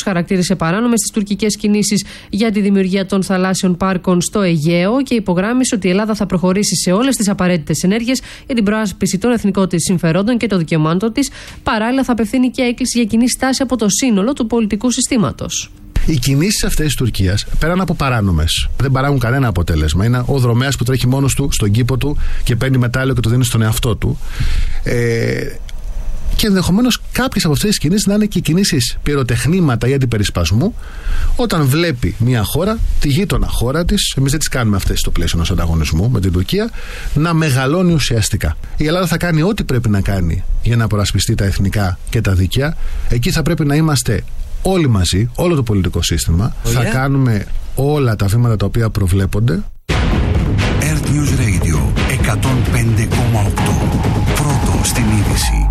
χαρακτήρισε παράνομες τις τουρκικές κινήσεις για τη δημιουργία των θαλάσσιων πάρκων στο Αιγαίο και υπογράμμισε ότι η Ελλάδα θα προχωρήσει σε όλες τις απαραίτητες ενέργειες για την προάσπιση των εθνικών της συμφερόντων και των δικαιωμάτων της. Παράλληλα, θα απευθύνει και έκκληση για κοινή στάση από το σύνολο του πολιτικού συστήματος. Οι κινήσεις αυτές της Τουρκίας, πέραν από παράνομες, δεν παράγουν κανένα αποτέλεσμα. Είναι ο δρομέας που τρέχει μόνος του στον κήπο του και παίρνει μετάλλιο και το δίνει στον εαυτό του. Και ενδεχομένως κάποιες από αυτές τις κινήσεις να είναι και κινήσεις πυροτεχνήματα ή αντιπερισπασμού, όταν βλέπει μια χώρα, τη γείτονα χώρα της, εμείς δεν τις κάνουμε αυτές στο πλαίσιο ενός ανταγωνισμού με την Τουρκία, να μεγαλώνει ουσιαστικά. Η Ελλάδα θα κάνει ό,τι πρέπει να κάνει για να προασπιστεί τα εθνικά και τα δίκαια. Εκεί θα πρέπει να είμαστε όλοι μαζί, όλο το πολιτικό σύστημα. Θα κάνουμε όλα τα βήματα τα οποία προβλέπονται. Earth News Radio 105,8. Πρώτο στην είδηση.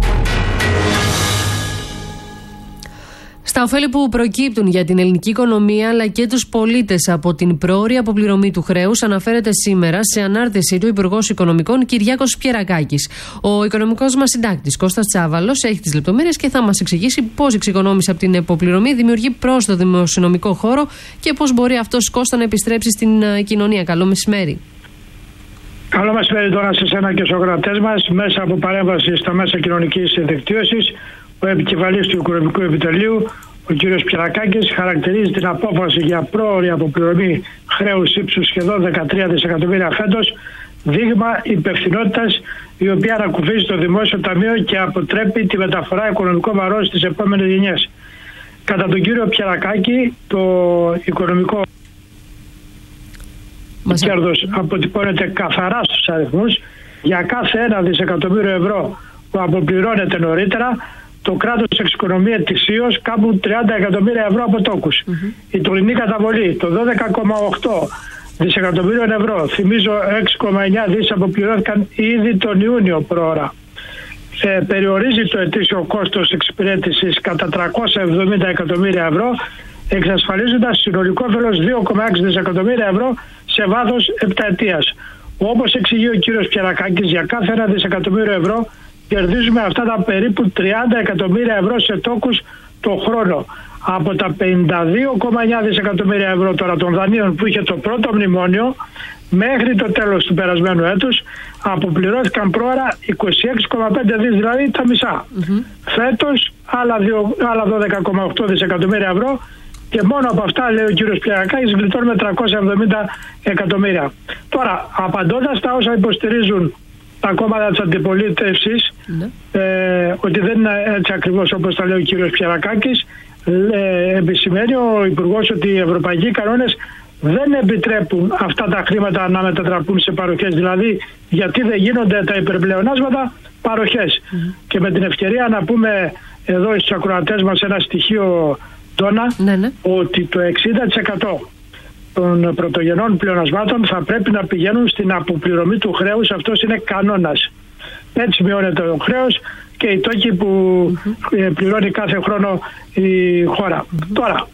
Στα ωφέλη που προκύπτουν για την ελληνική οικονομία αλλά και τους πολίτες από την πρόωρη αποπληρωμή του χρέους αναφέρεται σήμερα σε ανάρτηση του Υπουργός Οικονομικών Κυριάκος Πιερακάκης. Ο οικονομικός μας συντάκτης Κώστας Τσάβαλος έχει τις λεπτομέρειες και θα μας εξηγήσει πώς η εξοικονόμηση από την αποπληρωμή δημιουργεί πρόσθετο δημοσιονομικό χώρο και πώς μπορεί αυτός, Κώστα, να επιστρέψει στην κοινωνία. Καλό μεσημέρι. Καλό μεσημέρι τώρα σε εσένα και στους ακροατές μας. Μέσα από παρέμβαση στα μέσα κοινωνικής δικτύωσης, ο επικεφαλής του Οικονομικού Επιτελείου, ο κ. Πιερακάκης, χαρακτηρίζει την απόφαση για πρόωρη αποπληρωμή χρέους ύψους σχεδόν 13 δισεκατομμύρια φέτος δείγμα υπευθυνότητας, η οποία ανακουφίζει το Δημόσιο Ταμείο και αποτρέπει τη μεταφορά οικονομικών βαρών στις επόμενες γενιές. Κατά τον κύριο Πιερακάκη, το οικονομικό κέρδος αποτυπώνεται καθαρά στους αριθμούς. Για κάθε 1 δισεκατομμύριο ευρώ που αποπληρώνεται νωρίτερα, το κράτος εξοικονομεί ετησίως κάπου 30 εκατομμύρια ευρώ από τόκους. Η τωρινή καταβολή των 12,8 δισεκατομμύριων ευρώ, θυμίζω 6,9 δις αποπληρώθηκαν ήδη τον Ιούνιο πρόωρα, περιορίζει το ετήσιο κόστος εξυπηρέτησης κατά 370 εκατομμύρια ευρώ, εξασφαλίζοντας συνολικό όφελος 2,6 δισεκατομμύρια ευρώ σε βάθος 7 ετίας. Όπως εξηγεί ο κύριος Πιερακάκης, για κάθε 1 δισεκατομμύριο ευρώ κερδίζουμε αυτά τα περίπου 30 εκατομμύρια ευρώ σε τόκους το χρόνο. Από τα 52,9 δισεκατομμύρια ευρώ τώρα των δανείων που είχε το πρώτο μνημόνιο, μέχρι το τέλος του περασμένου έτους αποπληρώθηκαν πρόωρα 26,5 δις, δηλαδή τα μισά. Φέτος άλλα 12,8 δισεκατομμύρια ευρώ και μόνο από αυτά, λέει ο κύριος Πιερακάκης, γλιτώνουμε 370 εκατομμύρια. Τώρα, απαντώντας τα όσα υποστηρίζουν τα κόμματα της αντιπολίτευσης, ότι δεν είναι έτσι ακριβώς όπως τα λέει ο κύριος Πιερακάκης, επισημαίνει ο Υπουργός ότι οι ευρωπαϊκοί κανόνες δεν επιτρέπουν αυτά τα χρήματα να μετατραπούν σε παροχές. Δηλαδή, γιατί δεν γίνονται τα υπερπλεονάσματα παροχές. Και με την ευκαιρία να πούμε εδώ στους ακροατές μας ένα στοιχείο, Τόνα, ότι το 60% των πρωτογενών πλεονασμάτων θα πρέπει να πηγαίνουν στην αποπληρωμή του χρέους. Αυτός είναι κανόνας. Έτσι μειώνεται το χρέος και οι τόκοι που πληρώνει κάθε χρόνο η χώρα. Τώρα,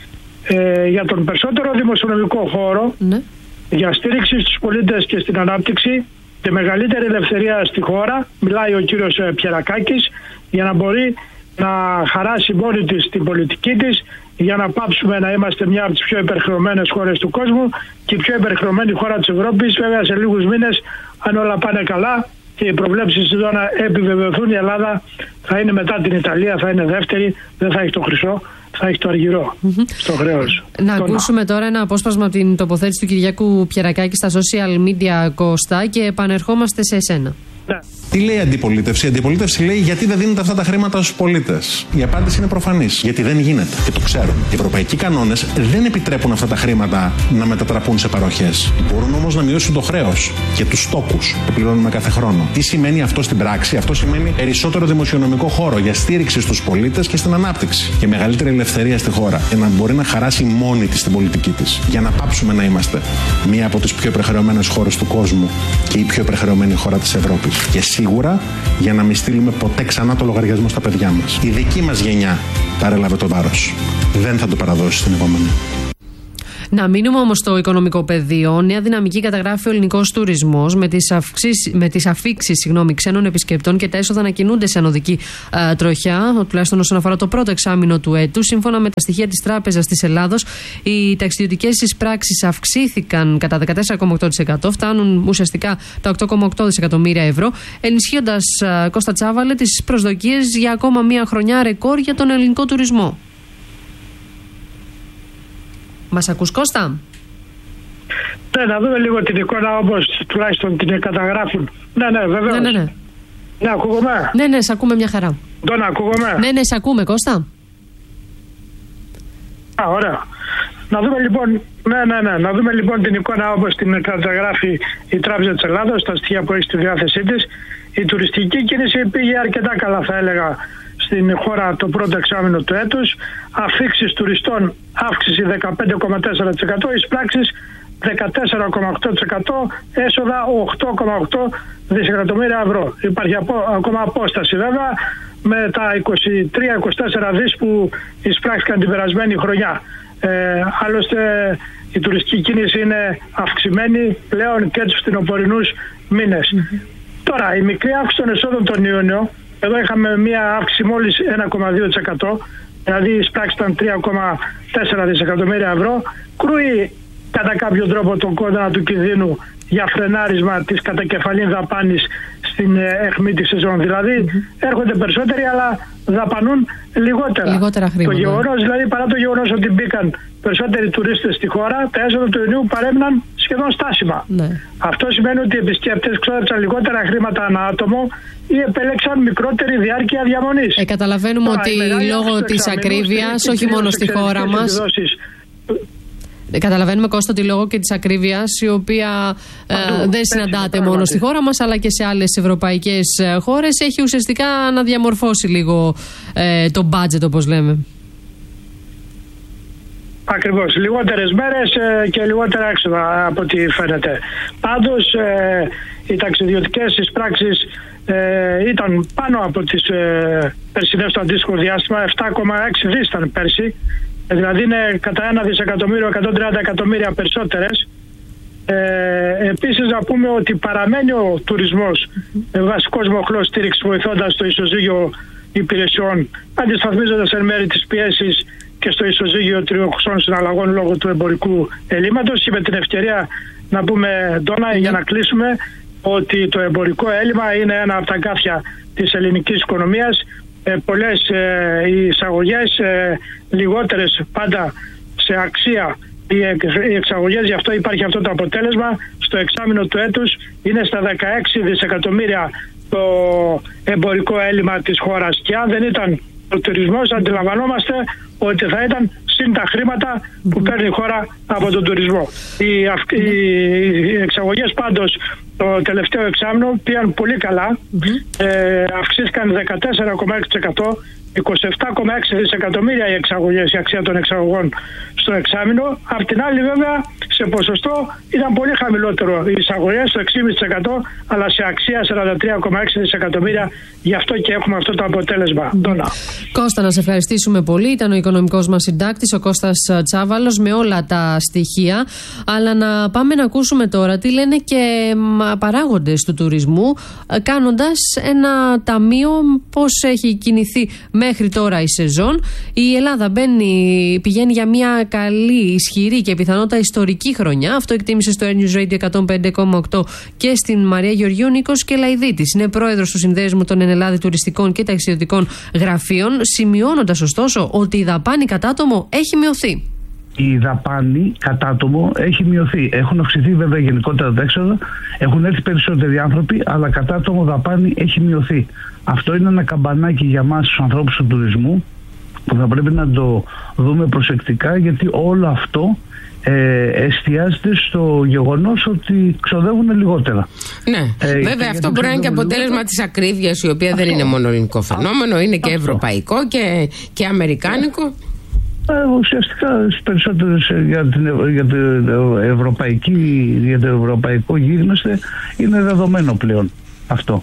για τον περισσότερο δημοσιονομικό χώρο, για στήριξη στους πολίτες και στην ανάπτυξη και μεγαλύτερη ελευθερία στη χώρα, μιλάει ο κύριος Πιερακάκης, για να μπορεί να χαράσει μόνη της την πολιτική της, για να πάψουμε να είμαστε μια από τις πιο υπερχρεωμένες χώρες του κόσμου και η πιο υπερχρεωμένη χώρα της Ευρώπης. Βέβαια, σε λίγους μήνες, αν όλα πάνε καλά και οι προβλέψεις εδώ να επιβεβαιωθούν, η Ελλάδα θα είναι μετά την Ιταλία, θα είναι δεύτερη, δεν θα έχει το χρυσό, θα έχει το αργυρό στο χρέος. Να ακούσουμε τώρα ένα απόσπασμα από την τοποθέτηση του Κυριάκου Πιερακάκη στα social media, Κώστα, και επανερχόμαστε σε εσένα. Τι λέει η αντιπολίτευση? Η αντιπολίτευση λέει γιατί δεν δίνονται αυτά τα χρήματα στους πολίτες. Η απάντηση είναι προφανής. Γιατί δεν γίνεται και το ξέρουν. Οι ευρωπαϊκοί κανόνες δεν επιτρέπουν αυτά τα χρήματα να μετατραπούν σε παροχές. Μπορούν όμως να μειώσουν το χρέος και τους τόκους που πληρώνουμε κάθε χρόνο. Τι σημαίνει αυτό στην πράξη? Αυτό σημαίνει περισσότερο δημοσιονομικό χώρο για στήριξη στους πολίτες και στην ανάπτυξη. Και μεγαλύτερη ελευθερία στη χώρα. Για να μπορεί να χαράσει μόνη της την πολιτική της. Για να πάψουμε να είμαστε μία από τις πιο υπερχρεωμένες χώρες του κόσμου και η πιο υπερχρεωμένη χώρα της Ευρώπης. Και σίγουρα για να μην στείλουμε ποτέ ξανά το λογαριασμό στα παιδιά μας. Η δική μας γενιά παρέλαβε το βάρος. Δεν θα το παραδώσει στην επόμενη. Να μείνουμε όμως στο οικονομικό πεδίο. Νέα δυναμική καταγράφει ο ελληνικός τουρισμός με τις αφίξεις ξένων επισκεπτών και τα έσοδα να κινούνται σε ανωδική τροχιά, τουλάχιστον όσον αφορά το πρώτο εξάμηνο του έτους. Σύμφωνα με τα στοιχεία της Τράπεζας της Ελλάδος, οι ταξιδιωτικές εισπράξεις αυξήθηκαν κατά 14,8%, φτάνουν ουσιαστικά τα 8,8 δισεκατομμύρια ευρώ, ενισχύοντας, Κώστα Τσάβαλε, τις προσδοκίες για ακόμα μία χρονιά ρεκόρ για τον ελληνικό τουρισμό. Μας ακούς, Κώστα? Ναι, να δούμε λίγο την εικόνα όπως τουλάχιστον την καταγράφουν. Ναι, βεβαίως. Ναι, ακούγομαι. Ναι, σε ακούμε μια χαρά. Τον ακούγομαι. Ναι, σε ακούμε, Κώστα. Ωραία. Να δούμε λοιπόν, να δούμε λοιπόν την εικόνα όπως την καταγράφει η Τράπεζα της Ελλάδος, τα στοιχεία που έχει στη διάθεσή της. Η τουριστική κίνηση πήγε αρκετά καλά, θα έλεγα, στην χώρα το πρώτο εξάμηνο του έτους. Αφίξεις τουριστών αύξηση 15,4%, εισπράξεις 14,8%, έσοδα 8,8 δισεκατομμύρια ευρώ. Υπάρχει ακόμα απόσταση βέβαια με τα 23-24 δις που εισπράχθηκαν την περασμένη χρονιά. Άλλωστε η τουριστική κίνηση είναι αυξημένη πλέον και τους φθινοπορεινούς μήνες. Τώρα η μικρή αύξηση των εσόδων τον Ιούνιο, εδώ είχαμε μία αύξηση μόλις 1,2%, δηλαδή η εισπράξη ήταν 3,4 δισεκατομμύρια ευρώ, κρούει κατά κάποιο τρόπο τον κόδωνα του κινδύνου για φρενάρισμα της κατακεφαλήν δαπάνης στην αιχμή της σεζόν. Δηλαδή έρχονται περισσότεροι αλλά δαπανούν λιγότερα χρήματα. Το γεγονός, δηλαδή παρά το γεγονός ότι μπήκαν περισσότεροι τουρίστες στη χώρα, τα έσοδα του Ιουνίου παρέμειναν σχεδόν στάσιμα. Ναι. Αυτό σημαίνει ότι οι επισκέπτες ξόδεψαν λιγότερα χρήματα ανά άτομο ή επέλεξαν μικρότερη διάρκεια διαμονής. Καταλαβαίνουμε ότι λόγω της ακρίβειας, όχι μόνο στη χώρα μας. Καταλαβαίνουμε, Κώστα, ότι λόγω και της ακρίβειας, η οποία δεν συναντάται μόνο στη χώρα μας αλλά και σε άλλες ευρωπαϊκές χώρες, έχει ουσιαστικά να διαμορφώσει λίγο το budget, όπως λέμε. Ακριβώς. Λιγότερες μέρες και λιγότερα έξοδα από ό,τι φαίνεται. Πάντως οι ταξιδιωτικές εισπράξεις ήταν πάνω από τις περσινές στο αντίστοιχο διάστημα. 7,6 δις ήταν πέρσι. Δηλαδή είναι κατά 1.130 εκατομμύρια περισσότερες. Επίσης να πούμε ότι παραμένει ο τουρισμός βασικός μοχλός στήριξης, βοηθώντας το ισοζύγιο υπηρεσιών, αντισταθμίζοντας εν μέρει τις πιέσεις και στο ισοζύγιο τριωξών συναλλαγών λόγω του εμπορικού ελλείμματος. Και με την ευκαιρία να πούμε, Ντόνα, για να κλείσουμε, ότι το εμπορικό έλλειμμα είναι ένα από τα γκάφια της ελληνικής οικονομίας. Πολλές οι εισαγωγές, λιγότερες πάντα σε αξία οι εξαγωγές, γι' αυτό υπάρχει αυτό το αποτέλεσμα. Στο εξάμηνο του έτους είναι στα 16 δισεκατομμύρια το εμπορικό έλλειμμα της χώρας, και αν δεν ήταν ο τουρισμός αντιλαμβανόμαστε ότι θα ήταν συν τα χρήματα που παίρνει η χώρα από τον τουρισμό. Οι εξαγωγές πάντως το τελευταίο εξάμηνο πήγαν πολύ καλά, αυξήθηκαν 14,6%, 27,6 δισεκατομμύρια οι εξαγωγές, η αξία των εξαγωγών στο εξάμηνο. Απ' την άλλη βέβαια σε ποσοστό ήταν πολύ χαμηλότερο οι εισαγωγές, το 6,5%, αλλά σε αξία 43,6 δισεκατομμύρια. Γι' αυτό και έχουμε αυτό το αποτέλεσμα. Κώστα, να σε ευχαριστήσουμε πολύ. Ήταν ο οικονομικός μας συντάκτης, ο Κώστας Τσάβαλος, με όλα τα στοιχεία. Αλλά να πάμε να ακούσουμε τώρα τι λένε και παράγοντες του τουρισμού, κάνοντας ένα ταμείο πώς έχει κινηθεί μέχρι τώρα η σεζόν. Η Ελλάδα πηγαίνει για μια καλή, ισχυρή και πιθανότατα ιστορική χρονιά. Αυτό εκτίμησε στο Air News Radio 105,8 και στην Μαρία Γεωργίου Νίκος Κελαϊδίτης. Είναι πρόεδρος του Συνδέσμου των Ενελλάδη Τουριστικών και Ταξιδιωτικών Γραφείων, σημειώνοντας ωστόσο ότι η δαπάνη κατά άτομο έχει μειωθεί. Η δαπάνη κατά άτομο έχει μειωθεί. Έχουν αυξηθεί βέβαια γενικότερα τα έξοδα, έχουν έρθει περισσότεροι άνθρωποι, αλλά κατά άτομο δαπάνη έχει μειωθεί. Αυτό είναι ένα καμπανάκι για μας τους ανθρώπους του τουρισμού που θα πρέπει να το δούμε προσεκτικά, γιατί όλο αυτό εστιάζεται στο γεγονός ότι ξοδεύουν λιγότερα. Ναι, βέβαια αυτό μπορεί να είναι και αποτέλεσμα της ακρίβειας, η οποία δεν είναι μόνο ελληνικό φαινόμενο, είναι και ευρωπαϊκό και αμερικάνικο. Ουσιαστικά περισσότερες για το ευρωπαϊκό γίγνεσθε είναι δεδομένο πλέον αυτό.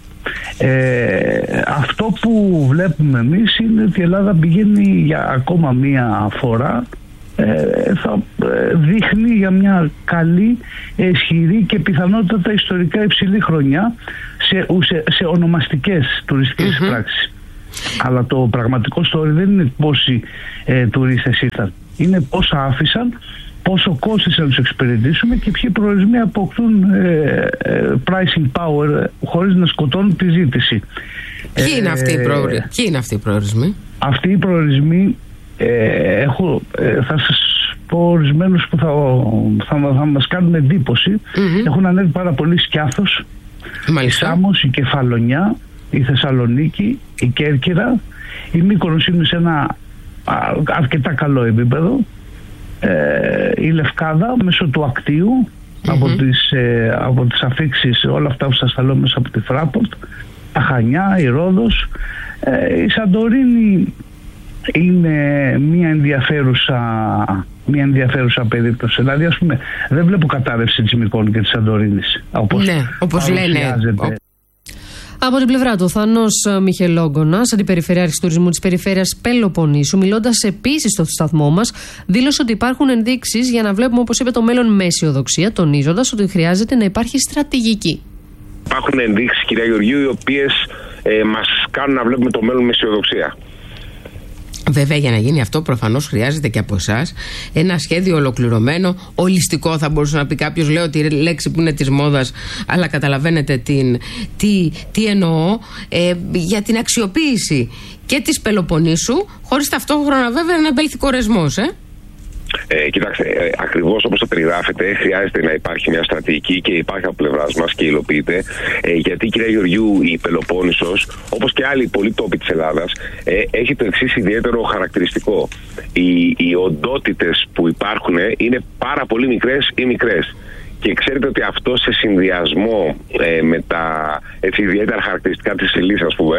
Αυτό που βλέπουμε εμείς είναι ότι η Ελλάδα πηγαίνει για ακόμα μία φορά θα δείχνει για μια καλή, ισχυρή και πιθανότατα ιστορικά υψηλή χρονιά σε ονομαστικές τουριστικές πράξεις. Αλλά το πραγματικό story δεν είναι πόσοι τουρίστες ήρθαν, είναι πόσα άφησαν, πόσο κόστισε να τους εξυπηρετήσουμε και ποιοι προορισμοί αποκτούν pricing power χωρίς να σκοτώνουν τη ζήτηση. Ποιοι είναι αυτοί οι προορισμοί? Αυτοί οι προορισμοί θα σας πω ορισμένους που θα μας κάνουν εντύπωση. Έχουν ανέβει πάρα πολύ Σκιάθος, η Σάμος, η Κεφαλονιά, η Θεσσαλονίκη, η Κέρκυρα, η Μύκονος είναι σε ένα αρκετά καλό επίπεδο, η Λευκάδα μέσω του Ακτίου, από τις αφήξεις, όλα αυτά που σας τα λέω μέσα από τη Fraport, τα Χανιά, η Ρόδος, η Σαντορίνη είναι μια ενδιαφέρουσα περίπτωση. Δηλαδή, ας πούμε, δεν βλέπω κατάρρευση της Μυκόνου και της Σαντορίνης, όπως λένε. Από την πλευρά του, ο Θάνος Μιχελόγκονας, αντιπεριφερειάρχης τουρισμού της περιφέρειας Πελοποννήσου, μιλώντας επίσης στο σταθμό μας, δήλωσε ότι υπάρχουν ενδείξεις για να βλέπουμε, όπως είπε, το μέλλον με αισιοδοξία, τονίζοντας ότι χρειάζεται να υπάρχει στρατηγική. Υπάρχουν ενδείξεις, κυρία Γεωργίου, οι οποίες μας κάνουν να βλέπουμε το μέλλον με αισιοδοξία. Βέβαια, για να γίνει αυτό, προφανώς χρειάζεται και από εσάς ένα σχέδιο ολοκληρωμένο, ολιστικό, θα μπορούσε να πει κάποιος. Λέω τη λέξη που είναι της μόδας, αλλά καταλαβαίνετε τι εννοώ, για την αξιοποίηση και της Πελοποννήσου, χωρίς ταυτόχρονα βέβαια να μπέλθει κορεσμός. Κοιτάξτε, ακριβώς όπως το περιγράφετε, χρειάζεται να υπάρχει μια στρατηγική και υπάρχει από πλευράς μας και υλοποιείται. Γιατί, κυρία Γεωργιού, η Πελοπόννησος, όπως και άλλοι πολλοί τόποι της Ελλάδας, έχει το εξής ιδιαίτερο χαρακτηριστικό. Οι οντότητες που υπάρχουν είναι πάρα πολύ μικρές ή μικρές. Και ξέρετε ότι αυτό σε συνδυασμό με τα ιδιαίτερα χαρακτηριστικά της ύλης, ας πούμε,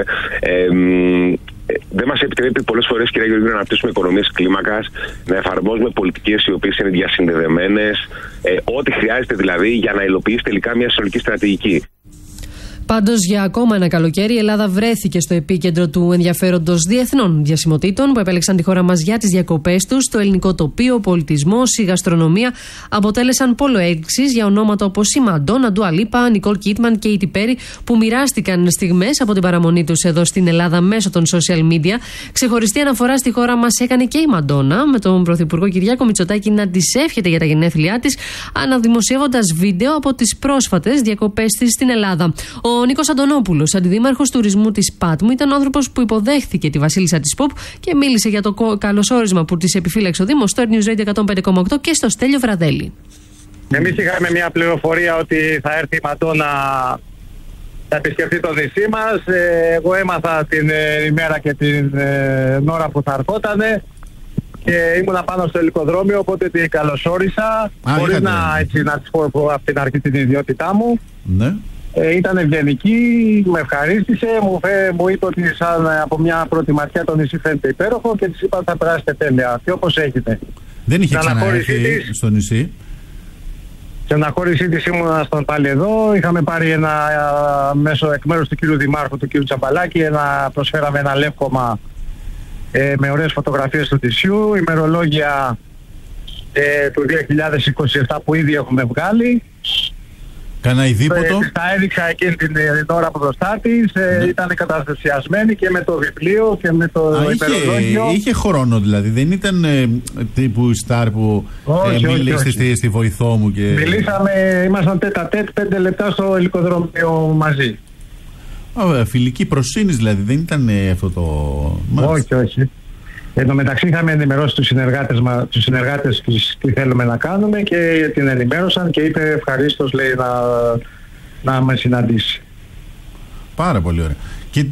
δεν μας επιτρέπει πολλές φορές, κυρία Γεωργίου, να αναπτύσσουμε οικονομίες κλίμακας, να εφαρμόζουμε πολιτικές οι οποίες είναι διασυνδεδεμένες, ό,τι χρειάζεται δηλαδή για να υλοποιήσει τελικά μια συνολική στρατηγική. Πάντως, για ακόμα ένα καλοκαίρι, η Ελλάδα βρέθηκε στο επίκεντρο του ενδιαφέροντος διεθνών διασημοτήτων που επέλεξαν τη χώρα μας για τις διακοπές τους. Το ελληνικό τοπίο, ο πολιτισμός, η γαστρονομία αποτέλεσαν πόλο έλξης για ονόματα όπως η Μαντόνα, Ντουα Λίπα, Νικόλ Κίτμαν και η Κέιτι Πέρι, που μοιράστηκαν στιγμές από την παραμονή τους εδώ στην Ελλάδα μέσω των social media. Ξεχωριστή αναφορά στη χώρα μας έκανε και η Μαντόνα, με τον Πρωθυπουργό Κυριάκο Μητσοτάκη να της εύχεται για τα γενέθλιά της, αναδημοσιεύοντας βίντεο από τις πρόσφατες διακοπές της στην Ελλάδα. Ο Νίκος Αντωνόπουλος, αντιδήμαρχος τουρισμού της Πάτμου, ήταν ο άνθρωπος που υποδέχθηκε τη βασίλισσα της Pop και μίλησε για το καλωσόρισμα που της επιφύλαξε ο Δήμος στο Air News Radio 105,8 και στο Στέλιο Βραδέλη. Εμείς είχαμε μια πληροφορία ότι θα έρθει η Μαντόνα να επισκεφτεί το νησί μας. Εγώ έμαθα την ημέρα και την ώρα που θα ερχότανε και ήμουνα πάνω στο ελικοδρόμιο, οπότε την καλωσόρισα χωρίς να της πω από την αρχή την ιδιότητά μου. Ναι. Ήταν ευγενική, με ευχαρίστησε, μου είπε ότι σαν από μια πρώτη ματιά το νησί φαίνεται υπέροχο και της είπα θα περάσετε τέλεια και όπως έχετε. Δεν είχε ξαναέρθει στο νησί. Στην αναχώρησή της ήμουνα στον πάλι εδώ, είχαμε πάρει εκ μέρους του κύριου Δημάρχου, του κύριου Τσαμπαλάκη, προσφέραμε ένα λεύκομα με ωραίες φωτογραφίες του νησιού, ημερολόγια του 2027 που ήδη έχουμε βγάλει. Κανένα ειδήποτο. Τα έδειξα εκείνη την ώρα από μπροστά της. Ήταν καταστασιασμένη και με το βιβλίο και με το ημερολόγιο. Είχε χρόνο δηλαδή. Δεν ήταν τύπου Star που μίλησε στη βοηθό μου. Μιλήσαμε, ήμασταν τέτα-τέτ 5 λεπτά στο ελικοδρόμιο μαζί. Φιλική προσύνης δηλαδή. Δεν ήταν αυτό το. Όχι. Εν τω μεταξύ είχαμε ενημερώσει τους συνεργάτες τι θέλουμε να κάνουμε και την ενημέρωσαν και είπε ευχαρίστως, λέει, να με συναντήσει. Πάρα πολύ ωραία. Και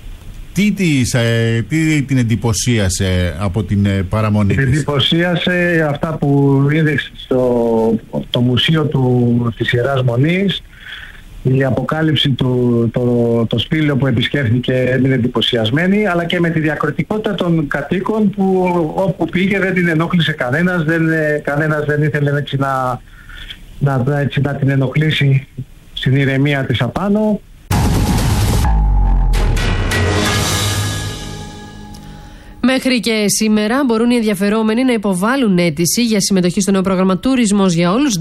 τι την εντυπωσίασε από την παραμονή της? Την εντυπωσίασε αυτά που είδε στο μουσείο της Ιεράς Μονής, η αποκάλυψη το σπήλαιο που επισκέφθηκε έμεινε εντυπωσιασμένη, αλλά και με τη διακριτικότητα των κατοίκων που όπου πήγε δεν την ενόχλησε κανένας, κανένας δεν ήθελε έτσι να την ενοχλήσει στην ηρεμία της απάνω. Με Μέχρι και σήμερα μπορούν οι ενδιαφερόμενοι να υποβάλουν αίτηση για συμμετοχή στο νέο πρόγραμμα Τουρισμός για Όλους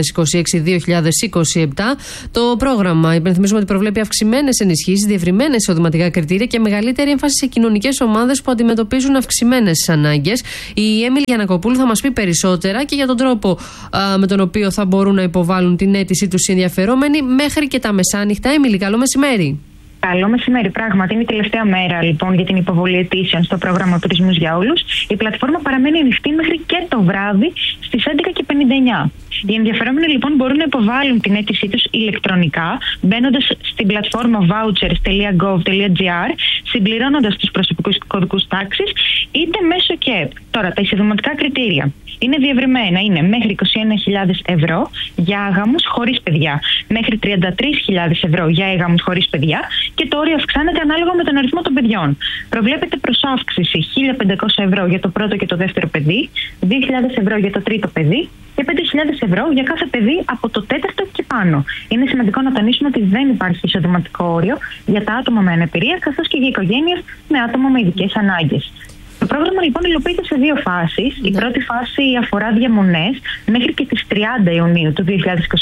2026-2027. Το πρόγραμμα, υπενθυμίζουμε ότι προβλέπει αυξημένες ενισχύσεις, διευρυμένες εισοδηματικά κριτήρια και μεγαλύτερη έμφαση σε κοινωνικές ομάδες που αντιμετωπίζουν αυξημένες ανάγκες. Η Έμιλη Γιαννακοπούλου θα μας πει περισσότερα και για τον τρόπο με τον οποίο θα μπορούν να υποβάλουν την αίτησή τους οι ενδιαφερόμενοι μέχρι και τα μεσάνυχτα. Έμιλη, καλό μεσημέρι. Καλό μεσημέρι. Πράγματι, είναι η τελευταία μέρα λοιπόν για την υποβολή αιτήσεων στο πρόγραμμα Τουρισμός για Όλους. Η πλατφόρμα παραμένει ανοιχτή μέχρι και το βράδυ στις 11:59. Οι ενδιαφερόμενοι λοιπόν μπορούν να υποβάλουν την αίτησή τους ηλεκτρονικά, μπαίνοντας στην πλατφόρμα vouchers.gov.gr, συμπληρώνοντας τους προσωπικούς κωδικούς τάξης, είτε μέσω ΚΕΠ. Τώρα, τα εισοδηματικά κριτήρια είναι διευρυμένα. Είναι μέχρι 21.000 ευρώ για γάμους χωρίς παιδιά, μέχρι 33.000 ευρώ για γάμους χωρίς παιδιά και το όριο αυξάνεται ανάλογα με τον αριθμό των παιδιών. Προβλέπεται προσάυξηση 1.500 ευρώ για το πρώτο και το δεύτερο παιδί, 2.000 ευρώ για το τρίτο παιδί και 5.000 ευρώ για κάθε παιδί από το τέταρτο και πάνω. Είναι σημαντικό να τονίσουμε ότι δεν υπάρχει εισοδηματικό όριο για τα άτομα με αναπηρία καθώς και για οικογένειες με άτομα με ειδικές ανάγκες. Το πρόγραμμα λοιπόν υλοποιείται σε δύο φάσεις. Η πρώτη φάση αφορά διαμονές μέχρι και τις 30 Ιουνίου του 2027,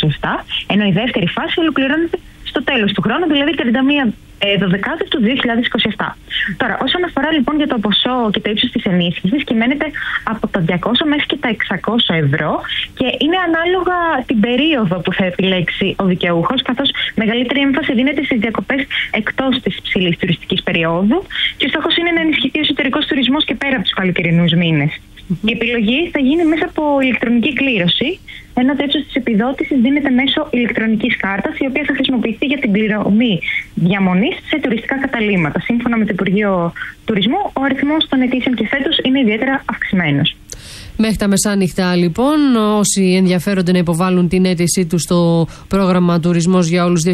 ενώ η δεύτερη φάση ολοκληρώνεται στο τέλος του χρόνου, δηλαδή 31 12 του 2027. Τώρα, όσον αφορά λοιπόν για το ποσό και το ύψος της ενίσχυσης, κυμαίνεται από τα 200 μέχρι και τα 600 ευρώ και είναι ανάλογα την περίοδο που θα επιλέξει ο δικαιούχος, καθώς μεγαλύτερη έμφαση δίνεται στις διακοπές εκτός της υψηλής τουριστικής περίοδου και ο στόχος είναι να ενισχυθεί ο εσωτερικός τουρισμός και πέρα από τους καλοκαιρινούς μήνες. Η επιλογή θα γίνει μέσα από ηλεκτρονική κλήρωση, ενώ το ύψος της επιδότησης δίνεται μέσω ηλεκτρονικής κάρτας, η οποία θα χρησιμοποιηθεί για την πληρωμή διαμονής σε τουριστικά καταλύματα. Σύμφωνα με το Υπουργείο Τουρισμού, ο αριθμός των αιτήσεων και φέτος είναι ιδιαίτερα αυξημένος. Μέχρι τα μεσάνυχτα, λοιπόν, όσοι ενδιαφέρονται να υποβάλουν την αίτησή τους στο πρόγραμμα Τουρισμός για Όλους 2026-2027,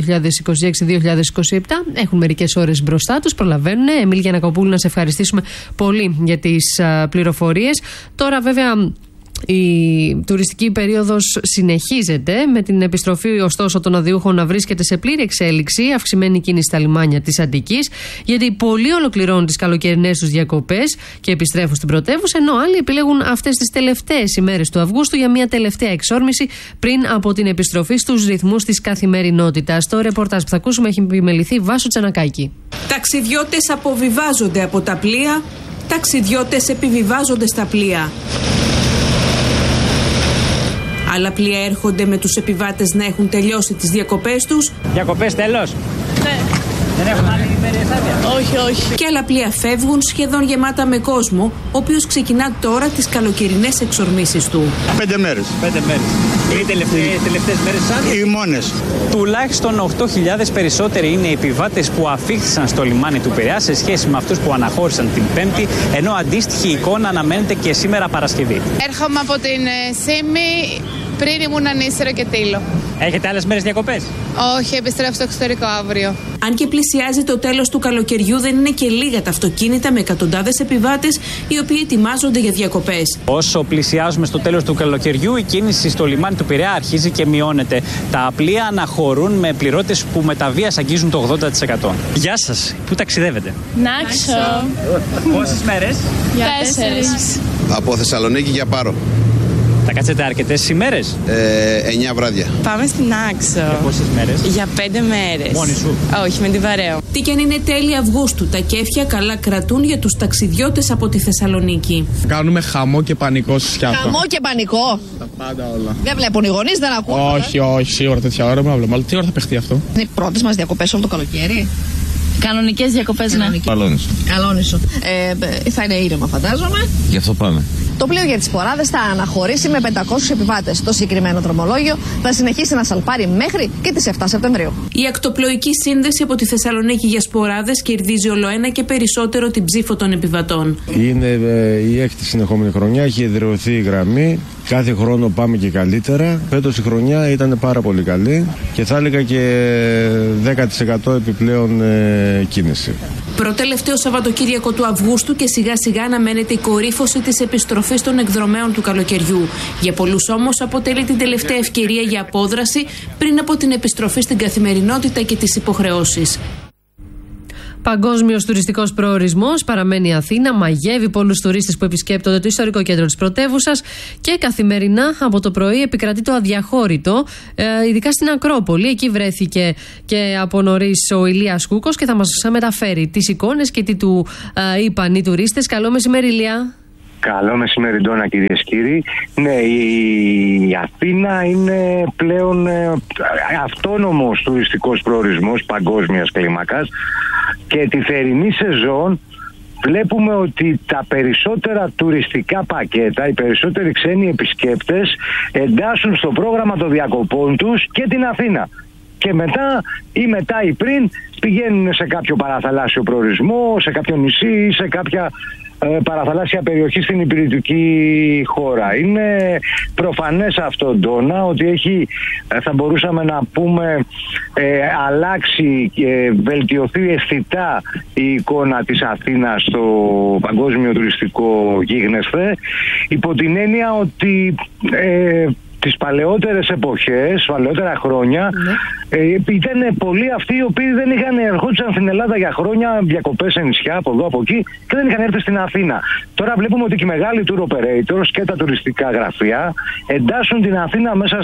έχουν μερικές ώρες μπροστά τους, προλαβαίνουν. Έμιλη Γιαννακοπούλου, να σε ευχαριστήσουμε πολύ για τις πληροφορίες. Τώρα, βέβαια, η τουριστική περίοδος συνεχίζεται, με την επιστροφή ωστόσο των αδειούχων να βρίσκεται σε πλήρη εξέλιξη, αυξημένη κίνηση στα λιμάνια της Αττικής, γιατί πολλοί ολοκληρώνουν τις καλοκαιρινές τους διακοπές και επιστρέφουν στην πρωτεύουσα, ενώ άλλοι επιλέγουν αυτές τις τελευταίες ημέρες του Αυγούστου για μια τελευταία εξόρμηση πριν από την επιστροφή στους ρυθμούς της καθημερινότητας. Το ρεπορτάζ που θα ακούσουμε έχει επιμεληθεί Βάσου Τσανακάκη. Ταξιδιώτες αποβιβάζονται από τα πλοία, ταξιδιώτες επιβιβάζονται στα πλοία. Άλλα πλοία έρχονται με τους επιβάτες να έχουν τελειώσει τις διακοπές τους. Διακοπές τέλος? Ναι. Δεν έχουν άλλη ημέρες άδεια? Όχι. Και άλλα πλοία φεύγουν σχεδόν γεμάτα με κόσμο, ο οποίος ξεκινά τώρα τις καλοκαιρινές εξορμήσεις του. 5 μέρες. 5 μέρες. Οι τελευταίες μέρες άδεια? Οι μόνες. Τουλάχιστον 8.000 περισσότεροι είναι οι επιβάτες που αφήχθησαν στο λιμάνι του Πειραιά σε σχέση με αυτούς που αναχώρησαν την Πέμπτη, ενώ αντίστοιχη εικόνα αναμένεται και σήμερα Παρασκευή. Έρχομαι από την Σύμη, πριν ήμουν Ανίσσερο και Τήλο. Έχετε άλλες μέρες διακοπές? Όχι, επιστρέφω στο εξωτερικό αύριο. Αν και πλησιάζει το τέλος του καλοκαιριού, δεν είναι και λίγα τα αυτοκίνητα με εκατοντάδες επιβάτες οι οποίοι ετοιμάζονται για διακοπές. Όσο πλησιάζουμε στο τέλος του καλοκαιριού, η κίνηση στο λιμάνι του Πειραιά αρχίζει και μειώνεται. Τα πλοία αναχωρούν με πληρώτες που με τα βίας αγγίζουν το 80%. Γεια σας, πού ταξιδεύετε? Νάξο. Πόσες μέρες? 4. Από Θεσσαλονίκη για Πάρο. Θα κάτσετε αρκετές ημέρες? 9 βράδια. Πάμε στην Άξο. Για πόσες μέρες? Για 5 μέρες. Μόνη σου? Όχι, με την παρέα. Τι κι αν είναι τέλη Αυγούστου, τα κέφια καλά κρατούν για τους ταξιδιώτες από τη Θεσσαλονίκη. Κάνουμε χαμό και πανικό στη Σκιάθο. Χαμό και πανικό? Τα πάντα όλα. Δεν βλέπουν οι γονείς, δεν ακούν? Όχι, σίγουρα τέτοια ώρα δεν βλέπουμε. Αλλά τι ώρα θα παιχτεί αυτό? Είναι οι πρώτες μας διακοπές όλο το καλοκαίρι. Κανονικές διακοπές, ναι. Αλόνισο. Θα είναι ήρεμα, φαντάζομαι. Γι' αυτό πάμε. Το πλοίο για τις ποράδες θα αναχωρήσει με 500 επιβάτες. Το συγκεκριμένο δρομολόγιο θα συνεχίσει να σαλπάρει μέχρι και τις 7 Σεπτεμβρίου. Η ακτοπλοϊκή σύνδεση από τη Θεσσαλονίκη για σποράδες κερδίζει ολοένα και περισσότερο την ψήφο των επιβατών. Είναι η έκτη συνεχόμενη χρονιά, έχει εδραιωθεί η γραμμή. Κάθε χρόνο πάμε και καλύτερα. Φέτος η χρονιά ήταν πάρα πολύ καλή και θα έλεγα και 10% επιπλέον κίνηση. Προτελευταίο Σαββατοκύριακο του Αυγούστου και σιγά σιγά αναμένεται η κορύφωση της επιστροφής των εκδρομέων του καλοκαιριού. Για πολλούς όμως αποτελεί την τελευταία ευκαιρία για απόδραση πριν από την επιστροφή στην καθημερινότητα και τις υποχρεώσεις. Παγκόσμιος τουριστικός προορισμός παραμένει η Αθήνα, μαγεύει πολλούς τουρίστες που επισκέπτονται το ιστορικό κέντρο της πρωτεύουσας και καθημερινά από το πρωί επικρατεί το αδιαχώρητο, ειδικά στην Ακρόπολη. Εκεί βρέθηκε και από νωρίς ο Ηλίας Κούκος και θα μας μεταφέρει τις εικόνες και τι του είπαν οι τουρίστες. Καλό μεσημέρι, Ηλία. Καλό μεσημέρι, Ντόνα, κυρίες και κύριοι. Ναι, η Αθήνα είναι πλέον αυτόνομος τουριστικός προορισμός παγκόσμιας κλίμακας και τη θερινή σεζόν βλέπουμε ότι τα περισσότερα τουριστικά πακέτα, οι περισσότεροι ξένοι επισκέπτες εντάσσουν στο πρόγραμμα των διακοπών τους και την Αθήνα. Και μετά ή πριν πηγαίνουν σε κάποιο παραθαλάσσιο προορισμό, σε κάποιο νησί ή σε κάποια παραθαλάσσια περιοχή στην υπηρετική χώρα. Είναι προφανές αυτό, Ντόνα, ότι έχει, θα μπορούσαμε να πούμε, αλλάξει και βελτιωθεί αισθητά η εικόνα της Αθήνας στο παγκόσμιο τουριστικό γίγνεσθε, υπό την έννοια ότι τις παλαιότερες εποχές, παλαιότερα χρόνια, ήταν πολλοί αυτοί οι οποίοι δεν είχαν ερχόντουσαν στην Ελλάδα για χρόνια, διακοπές σε νησιά από εδώ από εκεί και δεν είχαν έρθει στην Αθήνα. Τώρα βλέπουμε ότι και οι μεγάλοι tour operators και τα τουριστικά γραφεία εντάσσουν την Αθήνα μέσα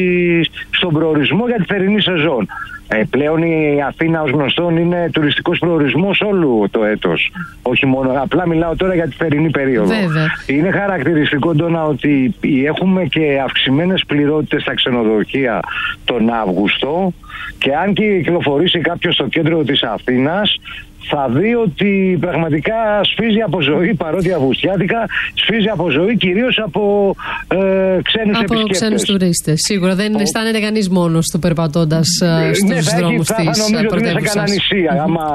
στον προορισμό για τη θερινή σεζόν. Πλέον η Αθήνα, ως γνωστόν, είναι τουριστικός προορισμός όλου το έτος. Όχι μόνο, απλά μιλάω τώρα για τη θερινή περίοδο. Βέβαια. Είναι χαρακτηριστικό, Ντόνα, ότι έχουμε και αυξημένες πληρότητες στα ξενοδοχεία τον Αύγουστο και αν και κυκλοφορήσει κάποιος στο κέντρο της Αθήνας, θα δει ότι πραγματικά σφίζει από ζωή, παρότι αυγουστιάτικα, σφίζει από ζωή κυρίως από ξένους επισκέπτες. Από ξένους τουρίστες. Σίγουρα δεν αισθάνεται κανείς μόνος του περπατώντας στους δρόμους της πρωτεύουσας. Θα νομίζω ότι είναι σε κανένα νησί.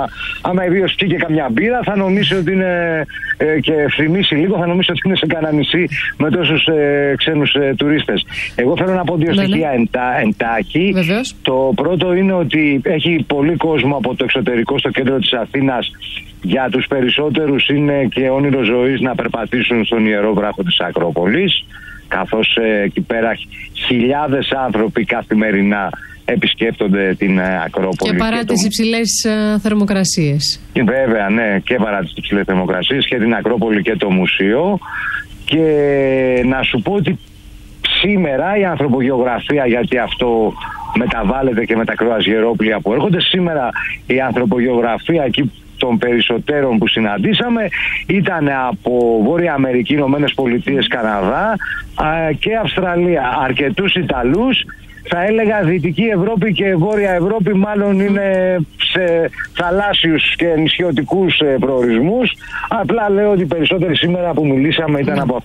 Άμα ιδίως και καμιά μπύρα, θα νομίσει ότι είναι και ευθυμίσει λίγο, θα νομίσει ότι είναι σε κανένα νησί με τόσους ξένους τουρίστες. Εγώ θέλω να πω δύο στοιχεία εντάχει. Το πρώτο είναι ότι έχει πολύ κόσμο από το εξωτερικό στο κέντρο της Αθήνας. Για τους περισσότερους είναι και όνειρο ζωής να περπατήσουν στον ιερό βράχο της Ακρόπολης, καθώς εκεί πέρα χιλιάδες άνθρωποι καθημερινά επισκέπτονται την Ακρόπολη. Και παρά τις υψηλές θερμοκρασίες. Βέβαια, ναι, και παρά τις υψηλές θερμοκρασίες και την Ακρόπολη και το μουσείο. Και να σου πω ότι σήμερα η ανθρωπογεωγραφία, γιατί αυτό μεταβάλλεται και με τα κρουαζιερόπλια που έρχονται, σήμερα η ανθρωπογεωγραφία εκεί των περισσότερων που συναντήσαμε ήταν από Βόρεια Αμερική, Ηνωμένες Πολιτείες, Καναδά και Αυστραλία. Αρκετούς Ιταλούς, θα έλεγα Δυτική Ευρώπη και Βόρεια Ευρώπη μάλλον είναι σε θαλάσσιους και νησιωτικούς προορισμούς. Απλά λέω ότι περισσότεροι σήμερα που μιλήσαμε ήταν από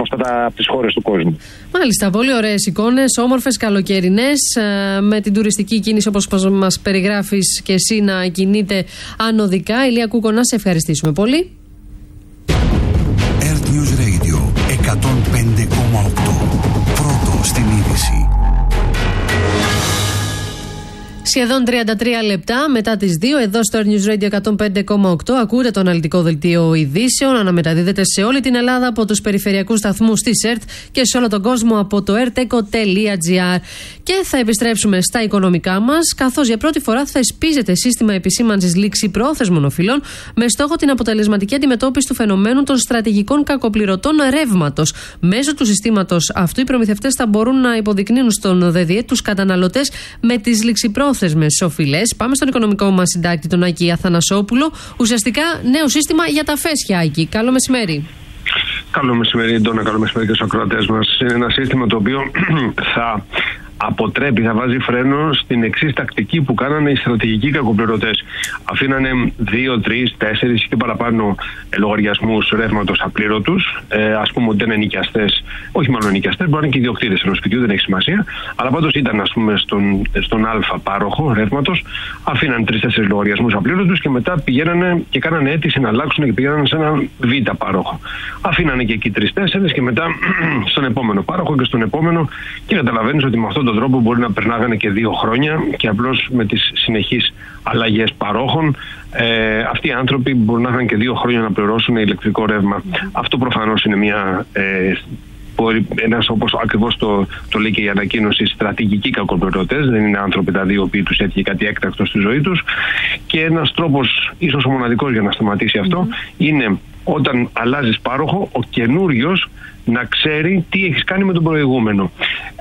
τις χώρες του κόσμου. Μάλιστα, πολύ ωραίες εικόνες, όμορφες, καλοκαιρινές, με την τουριστική κίνηση όπως μας περιγράφεις και εσύ να κινείται ανωδικά. Ηλία Κούκο, να σε ευχαριστήσουμε πολύ. Earth News Radio 105,8. Πρώτο στην είδηση. Σχεδόν 33 λεπτά μετά τις 2, εδώ στο News Radio 105,8 ακούτε το αναλυτικό δελτίο ειδήσεων. Αναμεταδίδεται σε όλη την Ελλάδα από τους περιφερειακούς σταθμούς της ΕΡΤ και σε όλο τον κόσμο από το erteco.gr. Και θα επιστρέψουμε στα οικονομικά μας, καθώς για πρώτη φορά θεσπίζεται σύστημα επισήμανσης ληξιπρόθεσμων οφειλών με στόχο την αποτελεσματική αντιμετώπιση του φαινομένου των στρατηγικών κακοπληρωτών ρεύματος. Μέσω του συστήματος αυτού οι προμηθευτές θα μπορούν να υποδεικνύουν στον ΔΔΕ τους καταναλωτές με τις ληξιπρόθεσμες οφειλές. Πάμε στον οικονομικό μας συντάκτη, τον Άκη Αθανασόπουλο. Ουσιαστικά νέο σύστημα για τα φέσια, Άκη. Καλό μεσημέρι. Καλό μεσημέρι, Ντόνα. Καλό μεσημέρι και στους ακροατές μας. Είναι ένα σύστημα το οποίο θα αποτρέπει, θα βάζει φρένο στην εξής τακτική που κάνανε οι στρατηγικοί κακοπληρωτές. Αφήνανε 2, 3, 4 και παραπάνω λογαριασμούς ρεύματος απλήρωτους. Ας πούμε ότι ήταν νοικιαστές, όχι μόνο νοικιαστές, μπορεί να είναι και ιδιοκτήτες ενός σπιτιού, δεν έχει σημασία. Αλλά πάντως ήταν, ας πούμε, στον Α πάροχο ρεύματος, αφήναν 3-4 λογαριασμούς απλήρωτους και μετά πηγαίνανε και κάνανε αίτηση να αλλάξουν και πηγαίνανε σε έναν Β πάροχο. Αφήνανε και εκεί 3-4 και μετά στον επόμενο πάροχο και στον επόμενο, και καταλαβαίνεις ότι με αυτόν τον τρόπο μπορεί να περνάγανε και 2 χρόνια και απλώς με τις συνεχείς αλλαγές παρόχων αυτοί οι άνθρωποι μπορούν να είχαν και 2 χρόνια να πληρώσουν ηλεκτρικό ρεύμα. Αυτό προφανώς είναι μια ένας, όπως ακριβώς το λέει και η ανακοίνωση, στρατηγικοί κακοπληρωτές, δεν είναι άνθρωποι δηλαδή οι οποίοι τους έτυχε κάτι έκτακτο στη ζωή τους. Και ένας τρόπος, ίσως ο μοναδικός για να σταματήσει αυτό, είναι όταν αλλάζεις πάροχο, ο καινούριος να ξέρει τι έχεις κάνει με τον προηγούμενο.